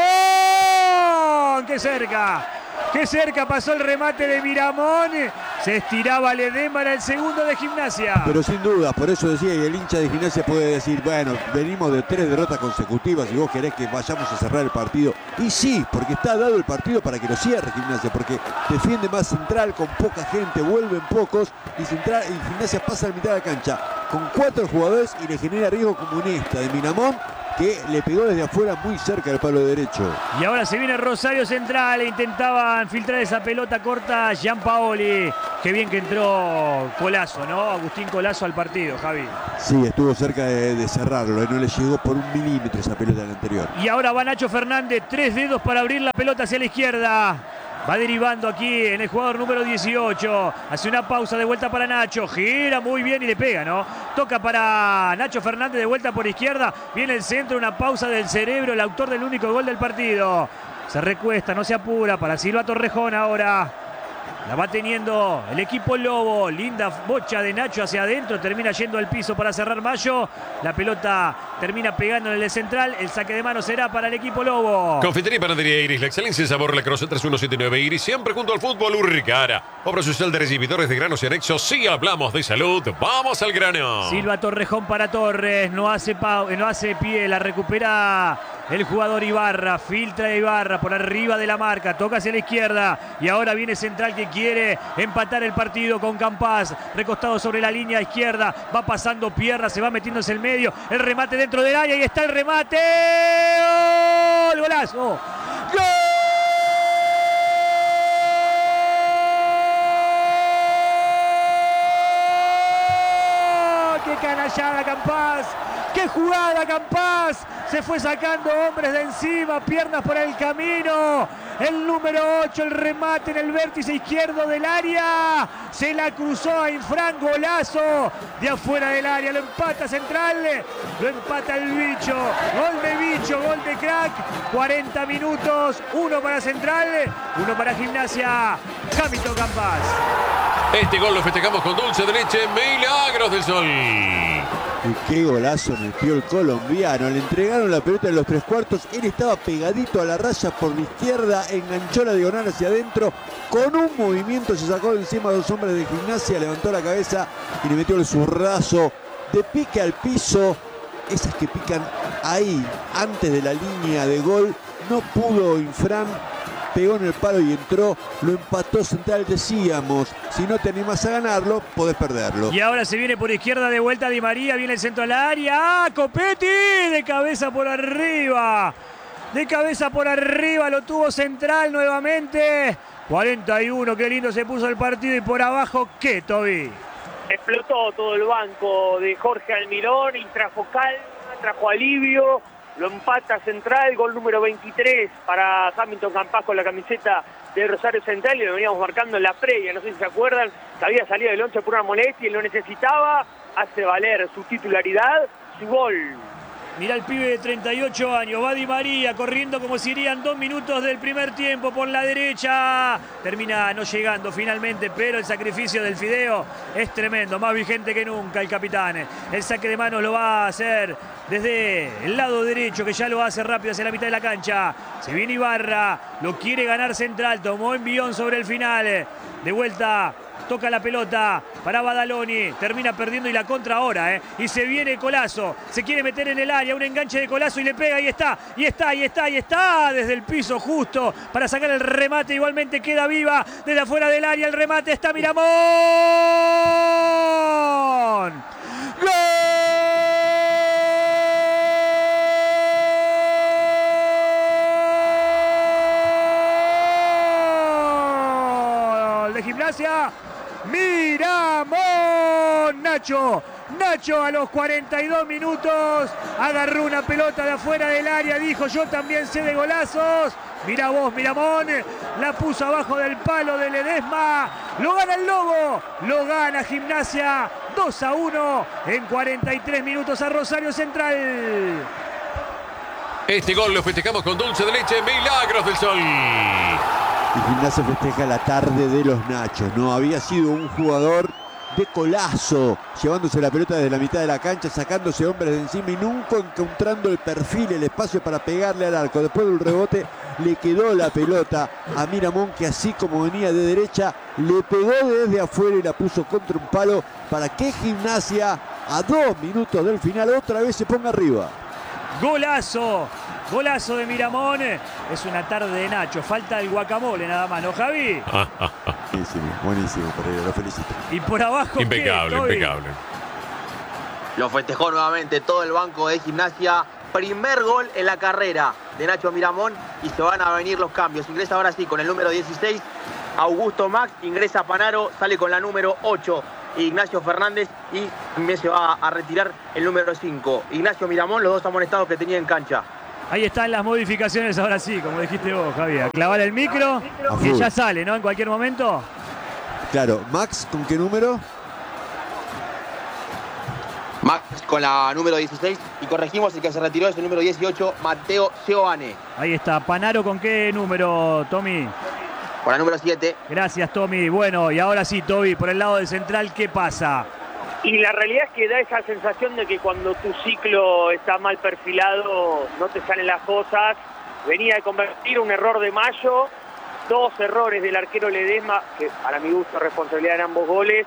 ¡Qué cerca! ¡Qué cerca pasó el remate de Miramón! Se estiraba Ledesma, era el segundo de Gimnasia. Pero sin duda, por eso decía, y el hincha de Gimnasia puede decir, bueno, venimos de tres derrotas consecutivas y vos querés que vayamos a cerrar el partido. Y sí, porque está dado el partido para que lo cierre Gimnasia, porque defiende más Central con poca gente, vuelven pocos, y Central y Gimnasia pasa a la mitad de la cancha con cuatro jugadores y le genera riesgo como en esta de Miramón, que le pegó desde afuera muy cerca del palo derecho. Y ahora se viene Rosario Central e intentaban filtrar esa pelota corta Gianpaoli. Qué bien que entró Colazo, ¿no? Agustín Colazo al partido, Javi. Sí, estuvo cerca de, de cerrarlo, no le llegó por un milímetro esa pelota del anterior. Y ahora va Nacho Fernández, tres dedos para abrir la pelota hacia la izquierda. Va derivando aquí en el jugador número dieciocho. Hace una pausa de vuelta para Nacho. Gira muy bien y le pega, ¿no? Toca para Nacho Fernández de vuelta por izquierda. Viene el centro, una pausa del cerebro. El autor del único gol del partido. Se recuesta, no se apura para Silva Torrejón ahora. La va teniendo el equipo Lobo. Linda bocha de Nacho hacia adentro. Termina yendo al piso para cerrar Mayo. La pelota termina pegando en el central. El saque de mano será para el equipo Lobo. Confitería y Panadería Iris. La excelencia en sabor. La Croce tres uno siete nueve Iris. Siempre junto al fútbol Urricara. Obra social de recibidores de granos y anexos. Si hablamos de salud, vamos al grano. Silva Torrejón para Torres. No hace, pa no hace pie. La recupera el jugador Ibarra. Filtra Ibarra por arriba de la marca. Toca hacia la izquierda. Y ahora viene Central que quiere empatar el partido con Campas, recostado sobre la línea izquierda, va pasando Pierra, se va metiéndose en el medio, el remate dentro del área y está el remate, ¡gol! ¡Golazo! ¡Gol! ¡Qué canallada Campas! ¡Qué jugada Campas! Se fue sacando hombres de encima, piernas por el camino. El número ocho, el remate en el vértice izquierdo del área. Se la cruzó a Infran, golazo de afuera del área. Lo empata Central, lo empata el Bicho. Gol de Bicho, gol de crack. cuarenta minutos, uno para Central, uno para Gimnasia. Hamilton Campas. Este gol lo festejamos con dulce de leche. Milagros del Sol. Y qué golazo metió el colombiano. Le entregaron la pelota en los tres cuartos. Él estaba pegadito a la raya por la izquierda. Enganchó la diagonal hacia adentro. Con un movimiento se sacó de encima a dos hombres de Gimnasia. Levantó la cabeza y le metió el zurrazo de pique al piso. Esas que pican ahí, antes de la línea de gol. No pudo Infran. Pegó en el palo y entró, lo empató Central, decíamos, si no te animas a ganarlo, podés perderlo. Y ahora se viene por izquierda de vuelta Di María, viene el centro al área, ¡ah, Copetti! De cabeza por arriba, de cabeza por arriba, lo tuvo Central nuevamente, cuarenta y uno, qué lindo se puso el partido y por abajo, ¿qué, Toby? Explotó todo el banco de Jorge Almirón y trajo calma, trajo alivio. Lo empata Central, gol número veintitrés para Hamilton Campas con la camiseta de Rosario Central y lo veníamos marcando en la previa, no sé si se acuerdan, que había salido del once por una molestia y lo necesitaba, hace valer su titularidad, su gol. Mirá el pibe de treinta y ocho años, va Di María corriendo como si irían dos minutos del primer tiempo por la derecha. Termina no llegando finalmente, pero el sacrificio del Fideo es tremendo, más vigente que nunca el capitán. El saque de manos lo va a hacer desde el lado derecho, que ya lo hace rápido hacia la mitad de la cancha. Se viene Ibarra, lo quiere ganar Central, tomó envión sobre el final. De vuelta, toca la pelota para Badaloni, termina perdiendo y la contra ahora, ¿eh? Y se viene Colazo, se quiere meter en el área, un enganche de Colazo y le pega, y está, y está, y está, y está, desde el piso justo para sacar el remate, igualmente queda viva, desde afuera del área el remate, está Miramón. ¡Gol! De Gimnasia, Miramón, Nacho, Nacho a los cuarenta y dos minutos, agarró una pelota de afuera del área, dijo yo también sé de golazos, mira vos Miramón, la puso abajo del palo de Ledesma, lo gana el Lobo, lo gana Gimnasia, dos a uno en cuarenta y tres minutos a Rosario Central. Este gol lo festejamos con dulce de leche, Milagros del Sol. Y Gimnasia festeja la tarde de los Nachos. No había sido un jugador de Colazo, llevándose la pelota desde la mitad de la cancha, sacándose hombres de encima y nunca encontrando el perfil, el espacio para pegarle al arco. Después del rebote le quedó la pelota a Miramón, que así como venía de derecha, le pegó desde afuera y la puso contra un palo para que Gimnasia, a dos minutos del final, otra vez se ponga arriba. Golazo, golazo de Miramón. Es una tarde de Nacho, falta el guacamole nada más, ¿no, Javi? Buenísimo, buenísimo, Pereira, lo felicito. Y por abajo, impecable, ¿qué, impecable. Lo festejó nuevamente todo el banco de Gimnasia. Primer gol en la carrera de Nacho Miramón y se van a venir los cambios. Ingresa ahora sí con el número dieciséis, Augusto Max, ingresa Panaro, sale con la número ocho, Ignacio Fernández, y también se va a retirar el número cinco, Ignacio Miramón, los dos amonestados que tenía en cancha. Ahí están las modificaciones ahora sí, como dijiste vos, Javier. Clavar el micro, que ya sale, ¿no? En cualquier momento. Claro, Max, ¿con qué número? Max con la número dieciséis, y corregimos, el que se retiró es el número dieciocho, Mateo Giovane. Ahí está, Panaro, ¿con qué número, Tommy? Con la número siete. Gracias, Tommy. Bueno, y ahora sí, Toby, por el lado del central, ¿qué pasa? Y la realidad es que da esa sensación de que cuando tu ciclo está mal perfilado no te salen las cosas. Venía de convertir un error de Mayo, dos errores del arquero Ledesma, que para mi gusto responsabilidad en ambos goles,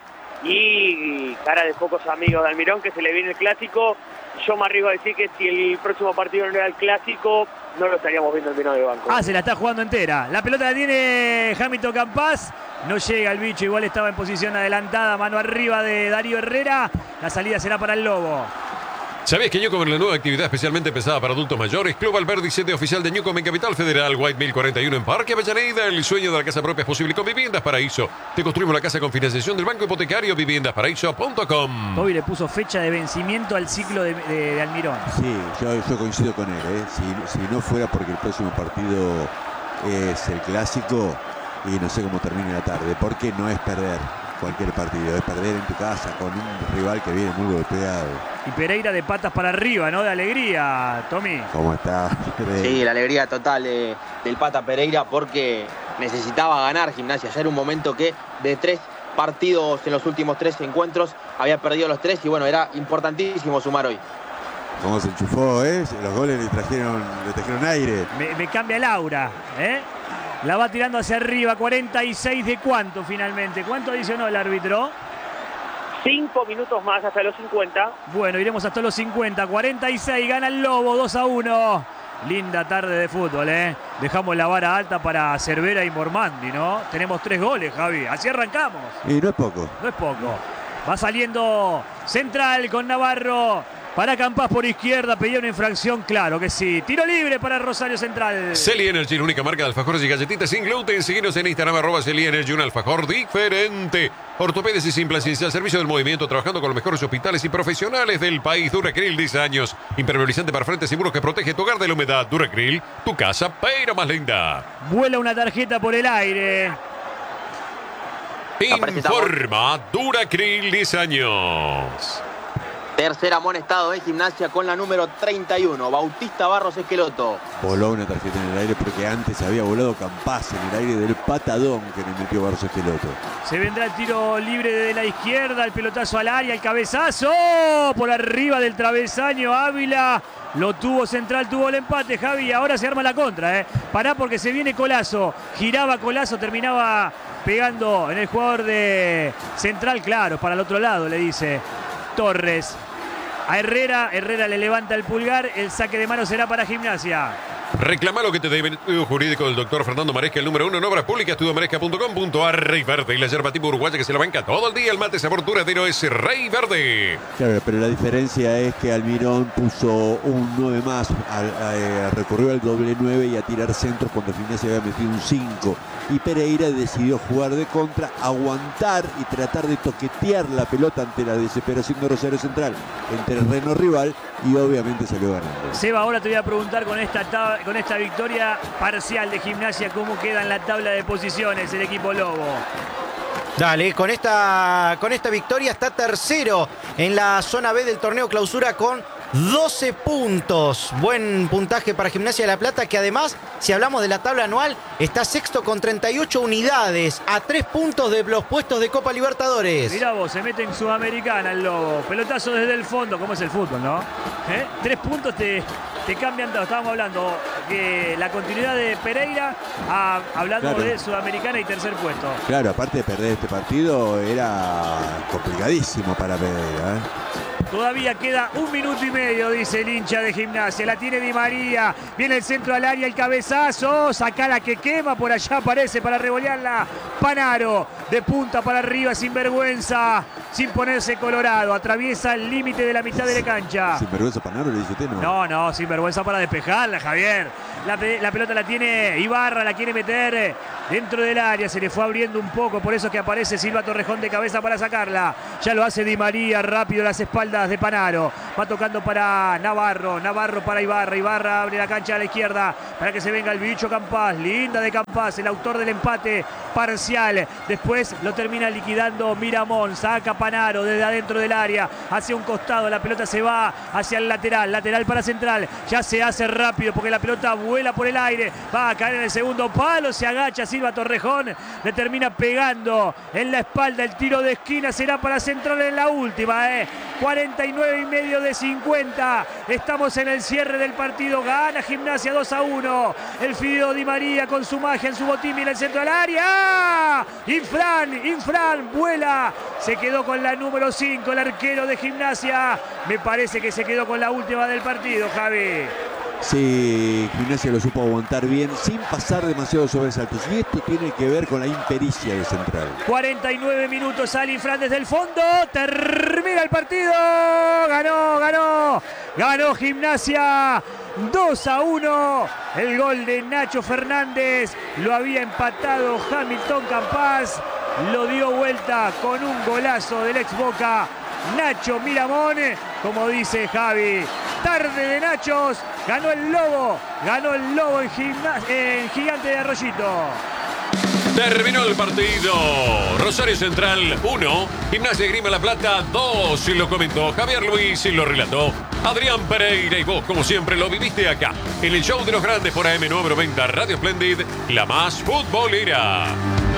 y cara de pocos amigos de Almirón, que se le viene el clásico. Yo me arriesgo a decir que si el próximo partido no era el clásico, no lo estaríamos viendo en Almirón de banco. Ah, se la está jugando entera. La pelota la tiene Hamilton Campas. No llega el bicho, igual estaba en posición adelantada, mano arriba de Darío Herrera. La salida será para el Lobo. ¿Sabías que Newcom, en la nueva actividad especialmente pensada para adultos mayores? Club Alberdi, sede oficial de Newcom en Capital Federal, White mil cuarenta y uno en Parque Avellaneda. El sueño de la casa propia es posible con Viviendas Paraíso. Te construimos la casa con financiación del Banco Hipotecario, viviendas paraíso punto com. Toby le puso fecha de vencimiento al ciclo de, de, de Almirón. Sí, yo, yo coincido con él. ¿eh? Si, si no fuera porque el próximo partido es el clásico, y no sé cómo termine la tarde, porque no es perder cualquier partido, es perder en tu casa con un rival que viene muy golpeado. Y Pereira de patas para arriba, ¿no? De alegría, Tommy. ¿Cómo está? Sí, la alegría total de, del Pata Pereira, porque necesitaba ganar Gimnasia. Ya era un momento que de tres partidos en los últimos tres encuentros había perdido los tres, y bueno, era importantísimo sumar hoy. ¿Cómo se enchufó, eh? Los goles le trajeron, le trajeron aire. Me, me cambia el aura, ¿eh? La va tirando hacia arriba, cuarenta y seis de cuánto finalmente. ¿Cuánto adicionó el árbitro? Cinco minutos más hasta los cincuenta. Bueno, iremos hasta los cincuenta. cuarenta y seis, gana el Lobo, dos a uno. Linda tarde de fútbol, ¿eh? Dejamos la vara alta para Cervera y Mormandi, ¿no? Tenemos tres goles, Javi. Así arrancamos. Y no es poco. No es poco. Va saliendo Central con Navarro. Para Campas por izquierda, pedía una infracción, claro que sí. Tiro libre para Rosario Central. Celi Energy, la única marca de alfajores y galletitas sin gluten. Síguenos en Instagram, arroba Celi Energy, un alfajor diferente. Ortopedes y sin placencia, al servicio del movimiento, trabajando con los mejores hospitales y profesionales del país. Duracril, diez años. Impermeabilizante para frentes y muros que protege tu hogar de la humedad. Duracril, tu casa, pero más linda. Vuela una tarjeta por el aire. Informa Duracril, diez años. Tercer amonestado de Gimnasia con la número treinta y uno, Bautista Barros Esqueloto. Voló una tarjeta en el aire porque antes había volado Campas en el aire del patadón que le metió Barros Esqueloto. Se vendrá el tiro libre de la izquierda, el pelotazo al área, el cabezazo por arriba del travesaño. Ávila lo tuvo Central, tuvo el empate, Javi. Ahora se arma la contra, ¿eh? Pará porque se viene Colazo. Giraba Colazo, terminaba pegando en el jugador de Central. Claro, para el otro lado, le dice Torres a Herrera. Herrera le levanta el pulgar. El saque de mano será para Gimnasia. Reclama lo que te debe el estudio jurídico del doctor Fernando Maresca, el número uno en obras públicas, estudio maresca punto com punto a r. Rey Verde y la yerba tipo uruguaya que se la banca todo el día. El mate sabor duradero es Rey Verde. Claro, pero la diferencia es que Almirón puso un nueve más, a, a, a, recurrió al doble nueve y a tirar centros cuando Gimnasia había metido un cinco. Y Pereira decidió jugar de contra, aguantar y tratar de toquetear la pelota ante la desesperación de Rosario Central en terreno rival, y obviamente salió ganando. Seba, ahora te voy a preguntar con esta, con esta victoria parcial de Gimnasia, ¿cómo queda en la tabla de posiciones el equipo Lobo? Dale, con esta, con esta victoria está tercero en la zona B del torneo clausura con doce puntos. Buen puntaje para Gimnasia de La Plata, que además, si hablamos de la tabla anual, está sexto con treinta y ocho unidades, a tres puntos de los puestos de Copa Libertadores. Mirá vos, se mete en Sudamericana el Lobo. Pelotazo desde el fondo, como es el fútbol, ¿no? ¿Eh? Tres puntos te, te cambian todo. Estábamos hablando de la continuidad de Pereira, a, hablando Claro. de Sudamericana y tercer puesto. Claro, aparte de perder este partido, era complicadísimo para Pereira, ¿eh? Todavía queda un minuto y medio, dice el hincha de Gimnasia. La tiene Di María. Viene el centro al área, el cabezazo. Saca la que quema. Por allá aparece para revolearla Panaro. De punta para arriba, sin vergüenza. Sin ponerse colorado. Atraviesa el límite de la mitad de la cancha. Sin vergüenza Panaro, le dice usted, ¿no? No, no, sin vergüenza para despejarla, Javier. La, la pelota la tiene Ibarra, la quiere meter dentro del área. Se le fue abriendo un poco, por eso que aparece Silva Torrejón de cabeza para sacarla. Ya lo hace Di María, rápido a las espaldas de Panaro. Va tocando para Navarro, Navarro para Ibarra. Ibarra abre la cancha a la izquierda para que se venga el bicho Campás. Linda de Campás, el autor del empate parcial. Después lo termina liquidando Miramón. Saca Panaro desde adentro del área, hacia un costado. La pelota se va hacia el lateral, lateral para central. Ya se hace rápido porque la pelota vuela por el aire. Va a caer en el segundo palo, se agacha Silva Torrejón. Le termina pegando en la espalda. El tiro de esquina será para central en la última. Eh. cuarenta y nueve y medio de cincuenta. Estamos en el cierre del partido. Gana Gimnasia dos a uno. El Fideo Di María con su magia en su botín en el centro del área. Infran, Infran vuela. Se quedó con la número cinco, el arquero de Gimnasia. Me parece que se quedó con la última del partido, Javi. Sí, Gimnasia lo supo aguantar bien sin pasar demasiados sobresaltos. Y esto tiene que ver con la impericia de Central. cuarenta y nueve minutos, sale Infran desde el fondo. Termina el partido. Ganó, ganó. Ganó Gimnasia dos a uno. El gol de Nacho Fernández. Lo había empatado Hamilton Campás. Lo dio vuelta con un golazo del ex Boca Nacho Miramón. Como dice Javi, tarde de Nachos. Ganó el Lobo. Ganó el Lobo en, en Gigante de Arroyito. Terminó el partido. Rosario Central uno, Gimnasia Grima La Plata dos. Y lo comentó Javier Luis y lo relató Adrián Pereira. Y vos, como siempre, lo viviste acá en el show de los grandes por A M novecientos noventa Radio Splendid, la más futbolera.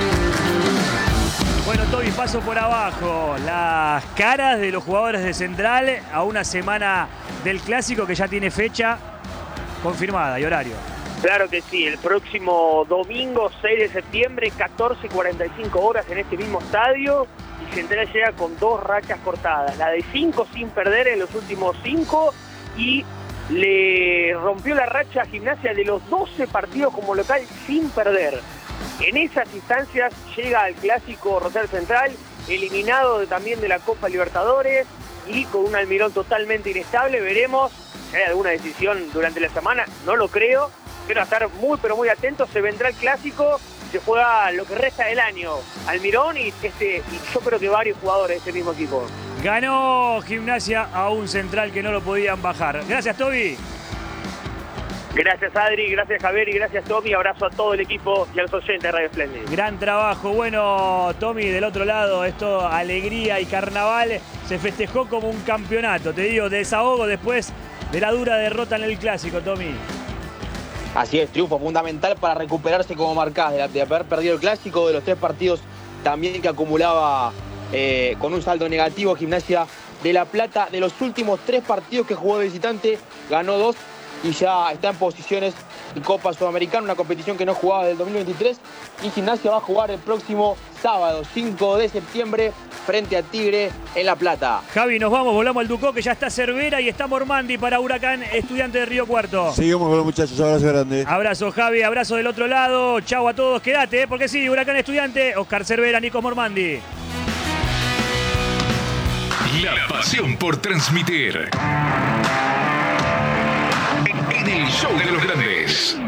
Bueno, Toby, paso por abajo. Las caras de los jugadores de Central a una semana del Clásico que ya tiene fecha confirmada y horario. Claro que sí, el próximo domingo seis de septiembre, catorce cuarenta y cinco horas en este mismo estadio, y Central llega con dos rachas cortadas, la de cinco sin perder en los últimos cinco, y le rompió la racha a Gimnasia de los doce partidos como local sin perder. En esas instancias llega al clásico Rosario Central, eliminado de, también de la Copa Libertadores y con un Almirón totalmente inestable. Veremos si hay alguna decisión durante la semana, no lo creo, pero a estar muy pero muy atentos. Se vendrá el clásico, se juega lo que resta del año. Almirón y, este, y yo creo que varios jugadores de este mismo equipo. Ganó Gimnasia a un Central que no lo podían bajar. Gracias, Toby. Gracias, Adri, gracias, Javier, y gracias, Tommy. Abrazo a todo el equipo y a los oyentes de Radio Splendid. Gran trabajo. Bueno, Tommy, del otro lado, esto, alegría y carnaval. Se festejó como un campeonato. Te digo, desahogo después de la dura derrota en el Clásico, Tommy. Así es, triunfo fundamental para recuperarse como marcás de, de haber perdido el Clásico, de los tres partidos también que acumulaba eh, con un saldo negativo Gimnasia de La Plata. De los últimos tres partidos que jugó de visitante, ganó dos y ya está en posiciones de Copa Sudamericana, una competición que no jugaba desde el dos mil veintitrés, y Gimnasia va a jugar el próximo sábado, cinco de septiembre, frente a Tigre en La Plata. Javi, nos vamos, volamos al Ducó, que ya está Cervera y está Mormandi para Huracán, Estudiante de Río Cuarto. Seguimos con los muchachos, abrazo grande. Abrazo, Javi, abrazo del otro lado. Chau a todos, quédate, ¿eh? Porque sí, Huracán Estudiante, Oscar Cervera, Nico Mormandi. La pasión por transmitir. En el show de los grandes.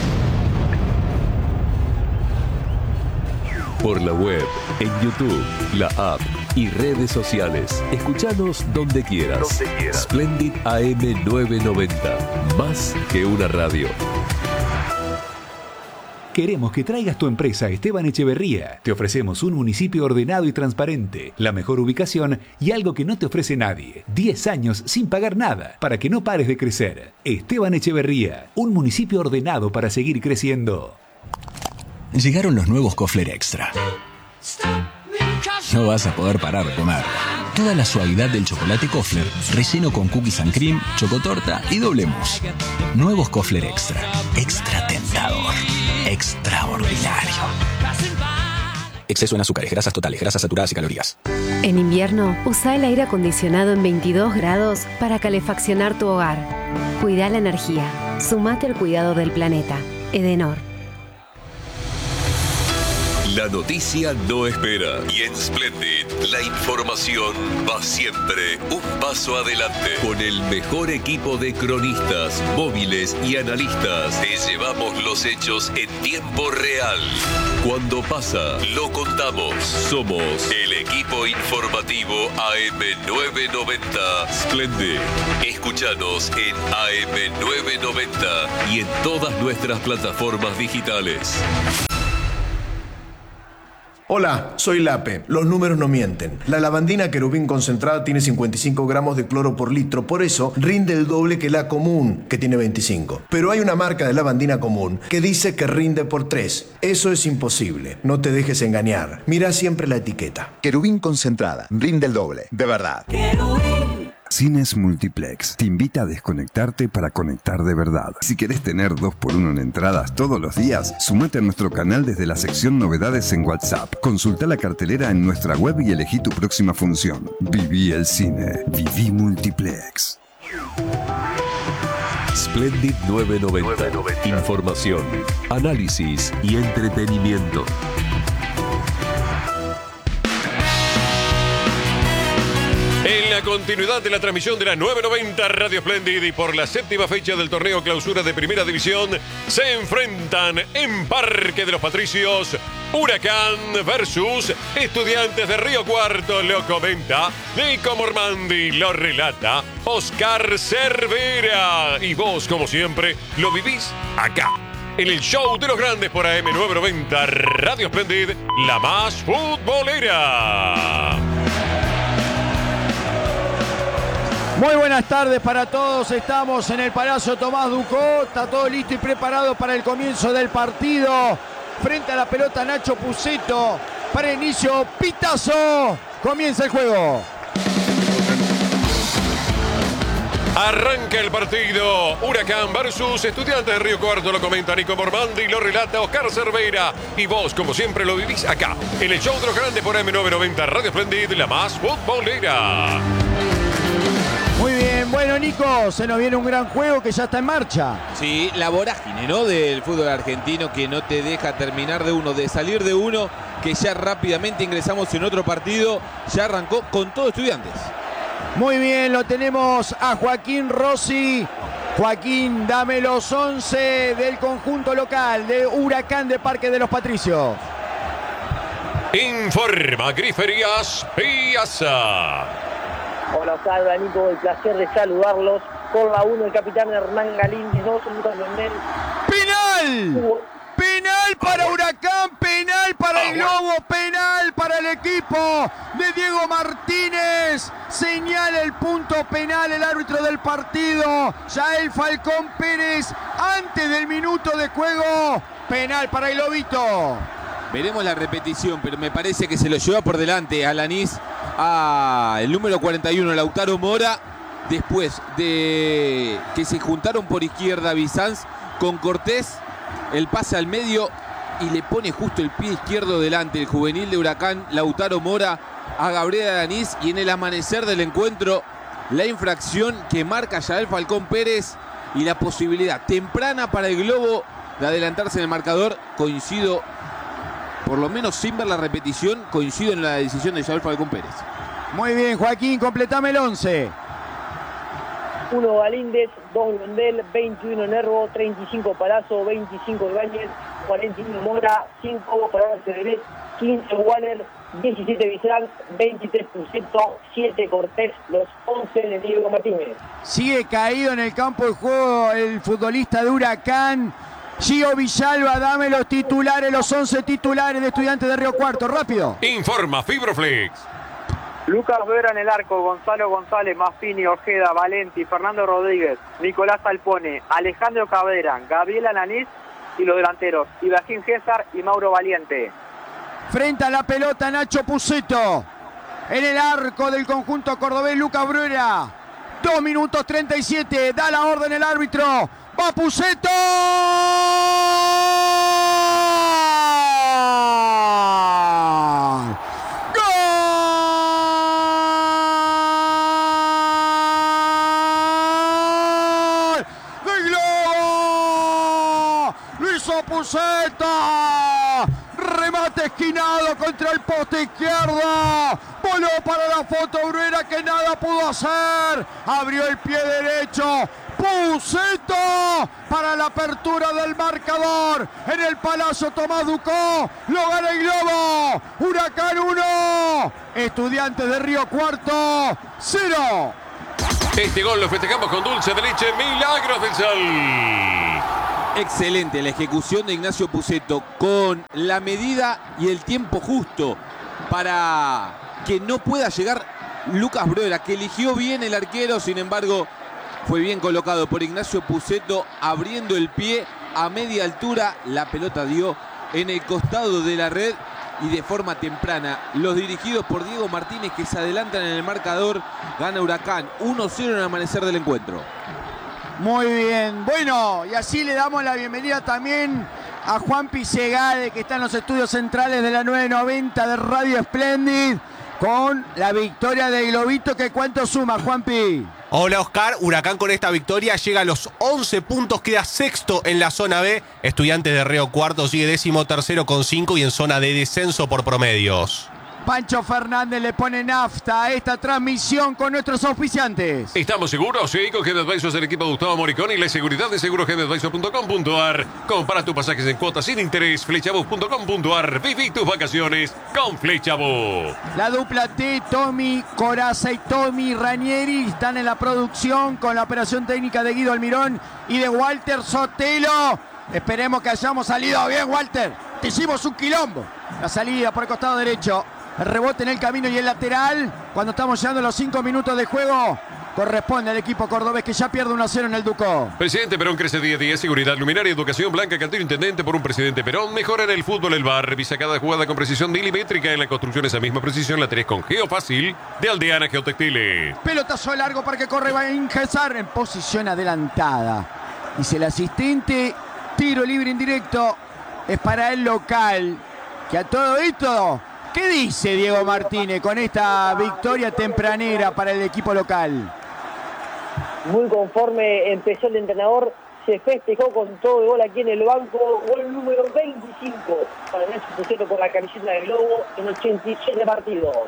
Por la web, en YouTube, la app y redes sociales. Escuchanos donde quieras. Donde quieras. Splendid A M novecientos noventa. Más que una radio. Queremos que traigas tu empresa a Esteban Echeverría. Te ofrecemos un municipio ordenado y transparente, la mejor ubicación y algo que no te ofrece nadie. diez años sin pagar nada, para que no pares de crecer. Esteban Echeverría, un municipio ordenado para seguir creciendo. Llegaron los nuevos Kofler Extra. No vas a poder parar de comer. Toda la suavidad del chocolate Kofler, relleno con cookies and cream, chocotorta y doble mousse. Nuevos Kofler Extra. Extra tentador. Extraordinario. Exceso en azúcares, grasas totales, grasas saturadas y calorías. En invierno, usa el aire acondicionado en veintidós grados para calefaccionar tu hogar. Cuida la energía. Sumate al cuidado del planeta. Edenor. La noticia no espera y en Splendid la información va siempre un paso adelante. Con el mejor equipo de cronistas, móviles y analistas te llevamos los hechos en tiempo real. Cuando pasa, lo contamos. Somos el equipo informativo A M novecientos noventa Splendid. Escúchanos en A M novecientos noventa y en todas nuestras plataformas digitales. Hola, soy Lape. Los números no mienten. La lavandina querubín concentrada tiene cincuenta y cinco gramos de cloro por litro, por eso rinde el doble que la común, que tiene veinticinco. Pero hay una marca de lavandina común que dice que rinde por tres. Eso es imposible. No te dejes engañar. Mira siempre la etiqueta. Querubín concentrada. Rinde el doble. De verdad. Cines Multiplex te invita a desconectarte para conectar de verdad. Si querés tener dos por uno en entradas todos los días, sumate a nuestro canal desde la sección Novedades en WhatsApp. Consulta la cartelera en nuestra web y elegí tu próxima función. Viví el cine. Viví Multiplex. Splendid novecientos noventa. Información, análisis y entretenimiento. En la continuidad de la transmisión de la novecientos noventa Radio Splendid y por la séptima fecha del torneo clausura de Primera División, se enfrentan en Parque de los Patricios Huracán versus Estudiantes de Río Cuarto. Lo comenta Nico Mormandi, lo relata Oscar Cervera. Y vos, como siempre, lo vivís acá, en el show de los grandes por A M novecientos noventa Radio Splendid, la más futbolera. Muy buenas tardes para todos, estamos en el Palacio Tomás Ducó, está todo listo y preparado para el comienzo del partido. Frente a la pelota Nacho Puceto, para inicio, pitazo, comienza el juego. Arranca el partido, Huracán versus Estudiantes de Río Cuarto, lo comenta Nico Mormandi, lo relata Oscar Cerveira. Y vos, como siempre, lo vivís acá, en el show de los grandes por A M novecientos noventa Radio Splendid, la más futbolera. Muy bien, bueno Nico, se nos viene un gran juego que ya está en marcha. Sí, la vorágine, ¿no? Del fútbol argentino que no te deja terminar de uno, de salir de uno, que ya rápidamente ingresamos en otro partido, ya arrancó con todo Estudiantes. Muy bien, lo tenemos a Joaquín Rossi. Joaquín, dame los once del conjunto local de Huracán de Parque de los Patricios. Informa Griferías Piazza. Hola, salva Nico, el placer de saludarlos. Por la uno el capitán Hernán Galíndez, dos Lucas Leonel. ¡Penal! Uh. ¡Penal para Huracán! ¡Penal para el Globo! ¡Penal para el equipo de Diego Martínez! Señala el punto penal el árbitro del partido, Yael Falcón Pérez, antes del minuto de juego. Penal para el Globito. Veremos la repetición, pero me parece que se lo lleva por delante Alanís a el número cuarenta y uno, Lautaro Mora, después de que se juntaron por izquierda Bizanz con Cortés, el pase al medio y le pone justo el pie izquierdo delante el juvenil de Huracán, Lautaro Mora, a Gabriel Alanís, y en el amanecer del encuentro la infracción que marca Yael Falcón Pérez y la posibilidad temprana para el Globo de adelantarse en el marcador. Coincido, por lo menos sin ver la repetición, coincido en la decisión de Yael Falcón Pérez. Muy bien, Joaquín, completame el once. uno Galíndez, dos Blondel, veintiuno Nervo, treinta y cinco Palazzo, veinticinco Ibáñez, cuarenta y uno Mora, cinco Parada Cederet, quince Waller, diecisiete Bizanz, veintitrés Puceto, siete Cortés, los once de Diego Martínez. Sigue caído en el campo de juego el futbolista de Huracán. Gio Villalba, dame los titulares, los once titulares de Estudiantes de Río Cuarto, rápido. Informa Fibroflex. Lucas Vera en el arco, Gonzalo González, Maffini, Ojeda, Valenti, Fernando Rodríguez, Nicolás Alpone, Alejandro Cabrera, Gabriel Ananís y los delanteros, Ibrahim César y Mauro Valiente. Frente a la pelota Nacho Puceto. En el arco del conjunto cordobés, Lucas Bruera. dos minutos treinta y siete, da la orden el árbitro. ¡Va Puceto! Puceta, remate esquinado contra el poste izquierdo, voló para la foto Bruera que nada pudo hacer, abrió el pie derecho, Puceta para la apertura del marcador en el Palacio Tomás Ducó, lo gana el Globo, Huracán uno, Estudiantes de Río Cuarto cero. Este gol lo festejamos con dulce de leche Milagros del Sol. Excelente la ejecución de Ignacio Puceto con la medida y el tiempo justo para que no pueda llegar Lucas Bruera, que eligió bien el arquero, sin embargo fue bien colocado por Ignacio Puceto, abriendo el pie a media altura, la pelota dio en el costado de la red y de forma temprana. Los dirigidos por Diego Martínez, que se adelantan en el marcador, gana Huracán uno cero en el amanecer del encuentro. Muy bien, bueno, y así le damos la bienvenida también a Juan Pisegade, que está en los estudios centrales de la nueve noventa de Radio Splendid, con la victoria de Globito, que cuánto suma, Juanpi. Hola Oscar, Huracán con esta victoria llega a los once puntos, queda sexto en la zona B, Estudiantes de Río Cuarto sigue décimo tercero con cinco y en zona de descenso por promedios. Pancho Fernández le pone nafta a esta transmisión con nuestros auspiciantes. ¿Estamos seguros? Sí, con Head Advisors del equipo de Gustavo Moricón y la seguridad de seguros head advisor punto com punto a r. Compara tus pasajes en cuotas sin interés, flechabus punto com punto a r. Viví tus vacaciones con Flechabus. La dupla T, Tommy Coraza y Tommy Ranieri están en la producción con la operación técnica de Guido Almirón y de Walter Sotelo. Esperemos que hayamos salido bien, Walter. Te hicimos un quilombo. La salida por el costado derecho. El rebote en el camino y el lateral. Cuando estamos llegando a los cinco minutos de juego, corresponde al equipo cordobés que ya pierde uno a cero en el Ducó. Presidente Perón crece día a día. Seguridad, luminaria, educación, Blanca, Cantero, intendente por un presidente Perón. Mejora en el fútbol, el bar. Revisa cada jugada con precisión milimétrica. En la construcción esa misma precisión la tenés con Geofácil de Aldeana Geotextiles. Pelotazo largo para que corre Ingezar en posición adelantada. Dice el asistente, tiro libre indirecto. Es para el local. Que a todo esto, ¿qué dice Diego Martínez con esta victoria tempranera para el equipo local? Muy conforme empezó el entrenador, se festejó con todo el gol aquí en el banco, gol número veinticinco para Nacho Puceto por la camiseta del Globo en ochenta y siete partidos.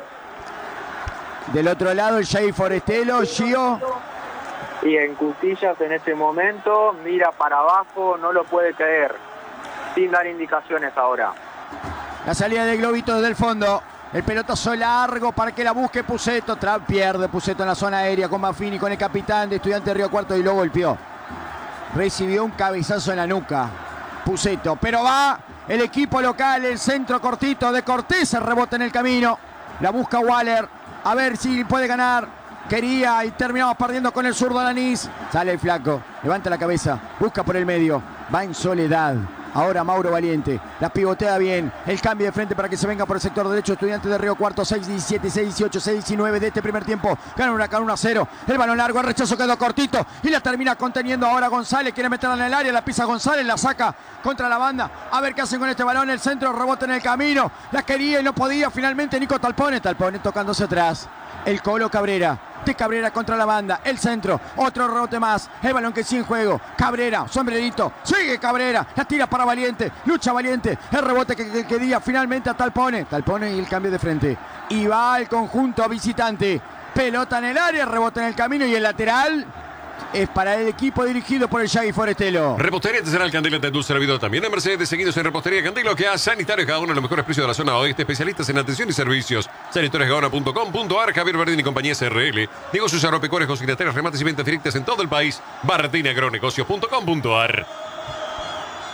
Del otro lado el Jay Forestelo, Gio. Y en Cutillas en este momento mira para abajo, no lo puede creer, sin dar indicaciones ahora. La salida de Globito desde el fondo. El pelotazo largo para que la busque Puceto. Tra pierde Puceto en la zona aérea con Maffini, con el capitán de Estudiantes de Río Cuarto y lo golpeó. Recibió un cabezazo en la nuca Puceto. Pero va el equipo local, el centro cortito de Cortés. El rebote en el camino. La busca Waller. A ver si puede ganar. Quería y terminamos perdiendo con el zurdo Alanís. Sale el flaco. Levanta la cabeza. Busca por el medio. Va en soledad. Ahora Mauro Valiente, la pivotea bien, el cambio de frente para que se venga por el sector derecho. Estudiantes de Río Cuarto, seis diecisiete, seis dieciocho, seis diecinueve de este primer tiempo. Gana Huracán uno a cero, el balón largo, el rechazo quedó cortito y la termina conteniendo ahora González. Quiere meterla en el área, la pisa González, la saca contra la banda. A ver qué hacen con este balón, el centro, rebote en el camino. La quería y no podía, finalmente Nico Talpone, Talpone tocándose atrás. El Colo Cabrera. De Cabrera contra la banda, el centro, otro rebote más, el balón que sigue en juego, Cabrera, sombrerito, sigue Cabrera, la tira para Valiente, lucha Valiente, el rebote que, que, que día finalmente a Talpone, Talpone y el cambio de frente, y va al conjunto visitante, pelota en el área, rebote en el camino y el lateral es para el equipo dirigido por el Shaggy Forestelo. Repostería Artesanal Candela te endulza la vida también en Mercedes. Seguidos en Repostería Candela, que hace Sanitarios Gaona, los mejores precios de la zona oeste. Especialistas en atención y servicios. sanitarios gaona punto com punto a r. Javier Verdín y compañía S R L. Negocios agropecuarios, consignatarios, remates y ventas directas en todo el país. Bardín agronegocios punto com punto a r.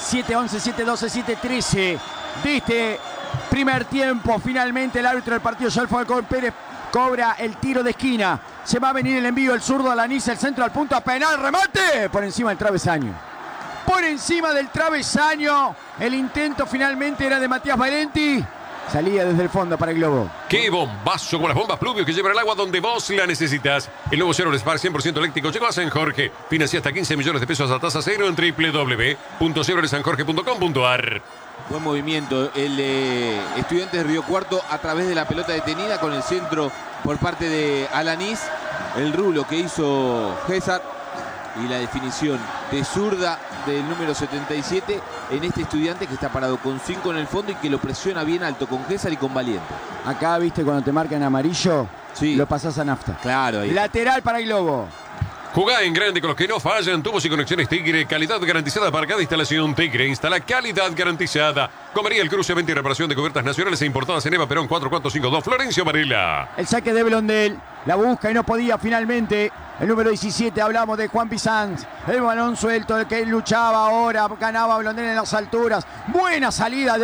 siete once, siete doce, siete trece de este primer tiempo. Finalmente el árbitro del partido, Joel Falcón Pérez, cobra el tiro de esquina. Se va a venir el envío, el zurdo Alanís, el centro al punto a penal, remate por encima del travesaño. Por encima del travesaño. El intento finalmente era de Matías Valenti. Salía desde el fondo para el Globo. ¡Qué bombazo con las bombas Pluvio que llevan el agua donde vos la necesitas! El nuevo Chevrolet Spark cien por ciento eléctrico llegó a San Jorge. Financia hasta quince millones de pesos a tasa cero en doble u doble u doble u punto chevrolet san jorge punto com punto a r. Buen movimiento. El eh, Estudiantes de Río Cuarto a través de la pelota detenida con el centro por parte de Alanís. El rulo que hizo César y la definición de zurda del número setenta y siete en este Estudiante que está parado con cinco en el fondo y que lo presiona bien alto con César y con Valiente. Acá, viste, cuando te marcan amarillo, sí, lo pasás a nafta. Claro. Ahí. Lateral para el Globo. Jugá en grande con los que no fallan. Tubos y conexiones Tigre. Calidad garantizada para cada instalación Tigre. Instala calidad garantizada. Comería el Cruce, venta y reparación de cubiertas nacionales e importadas en Eva Perón cuatro cuatro cinco dos. Florencio Varela. El saque de Blondel. La busca y no podía finalmente. El número diecisiete, hablamos de Juan Pizanz. El balón suelto, el que luchaba ahora. Ganaba Blondel en las alturas. Buena salida de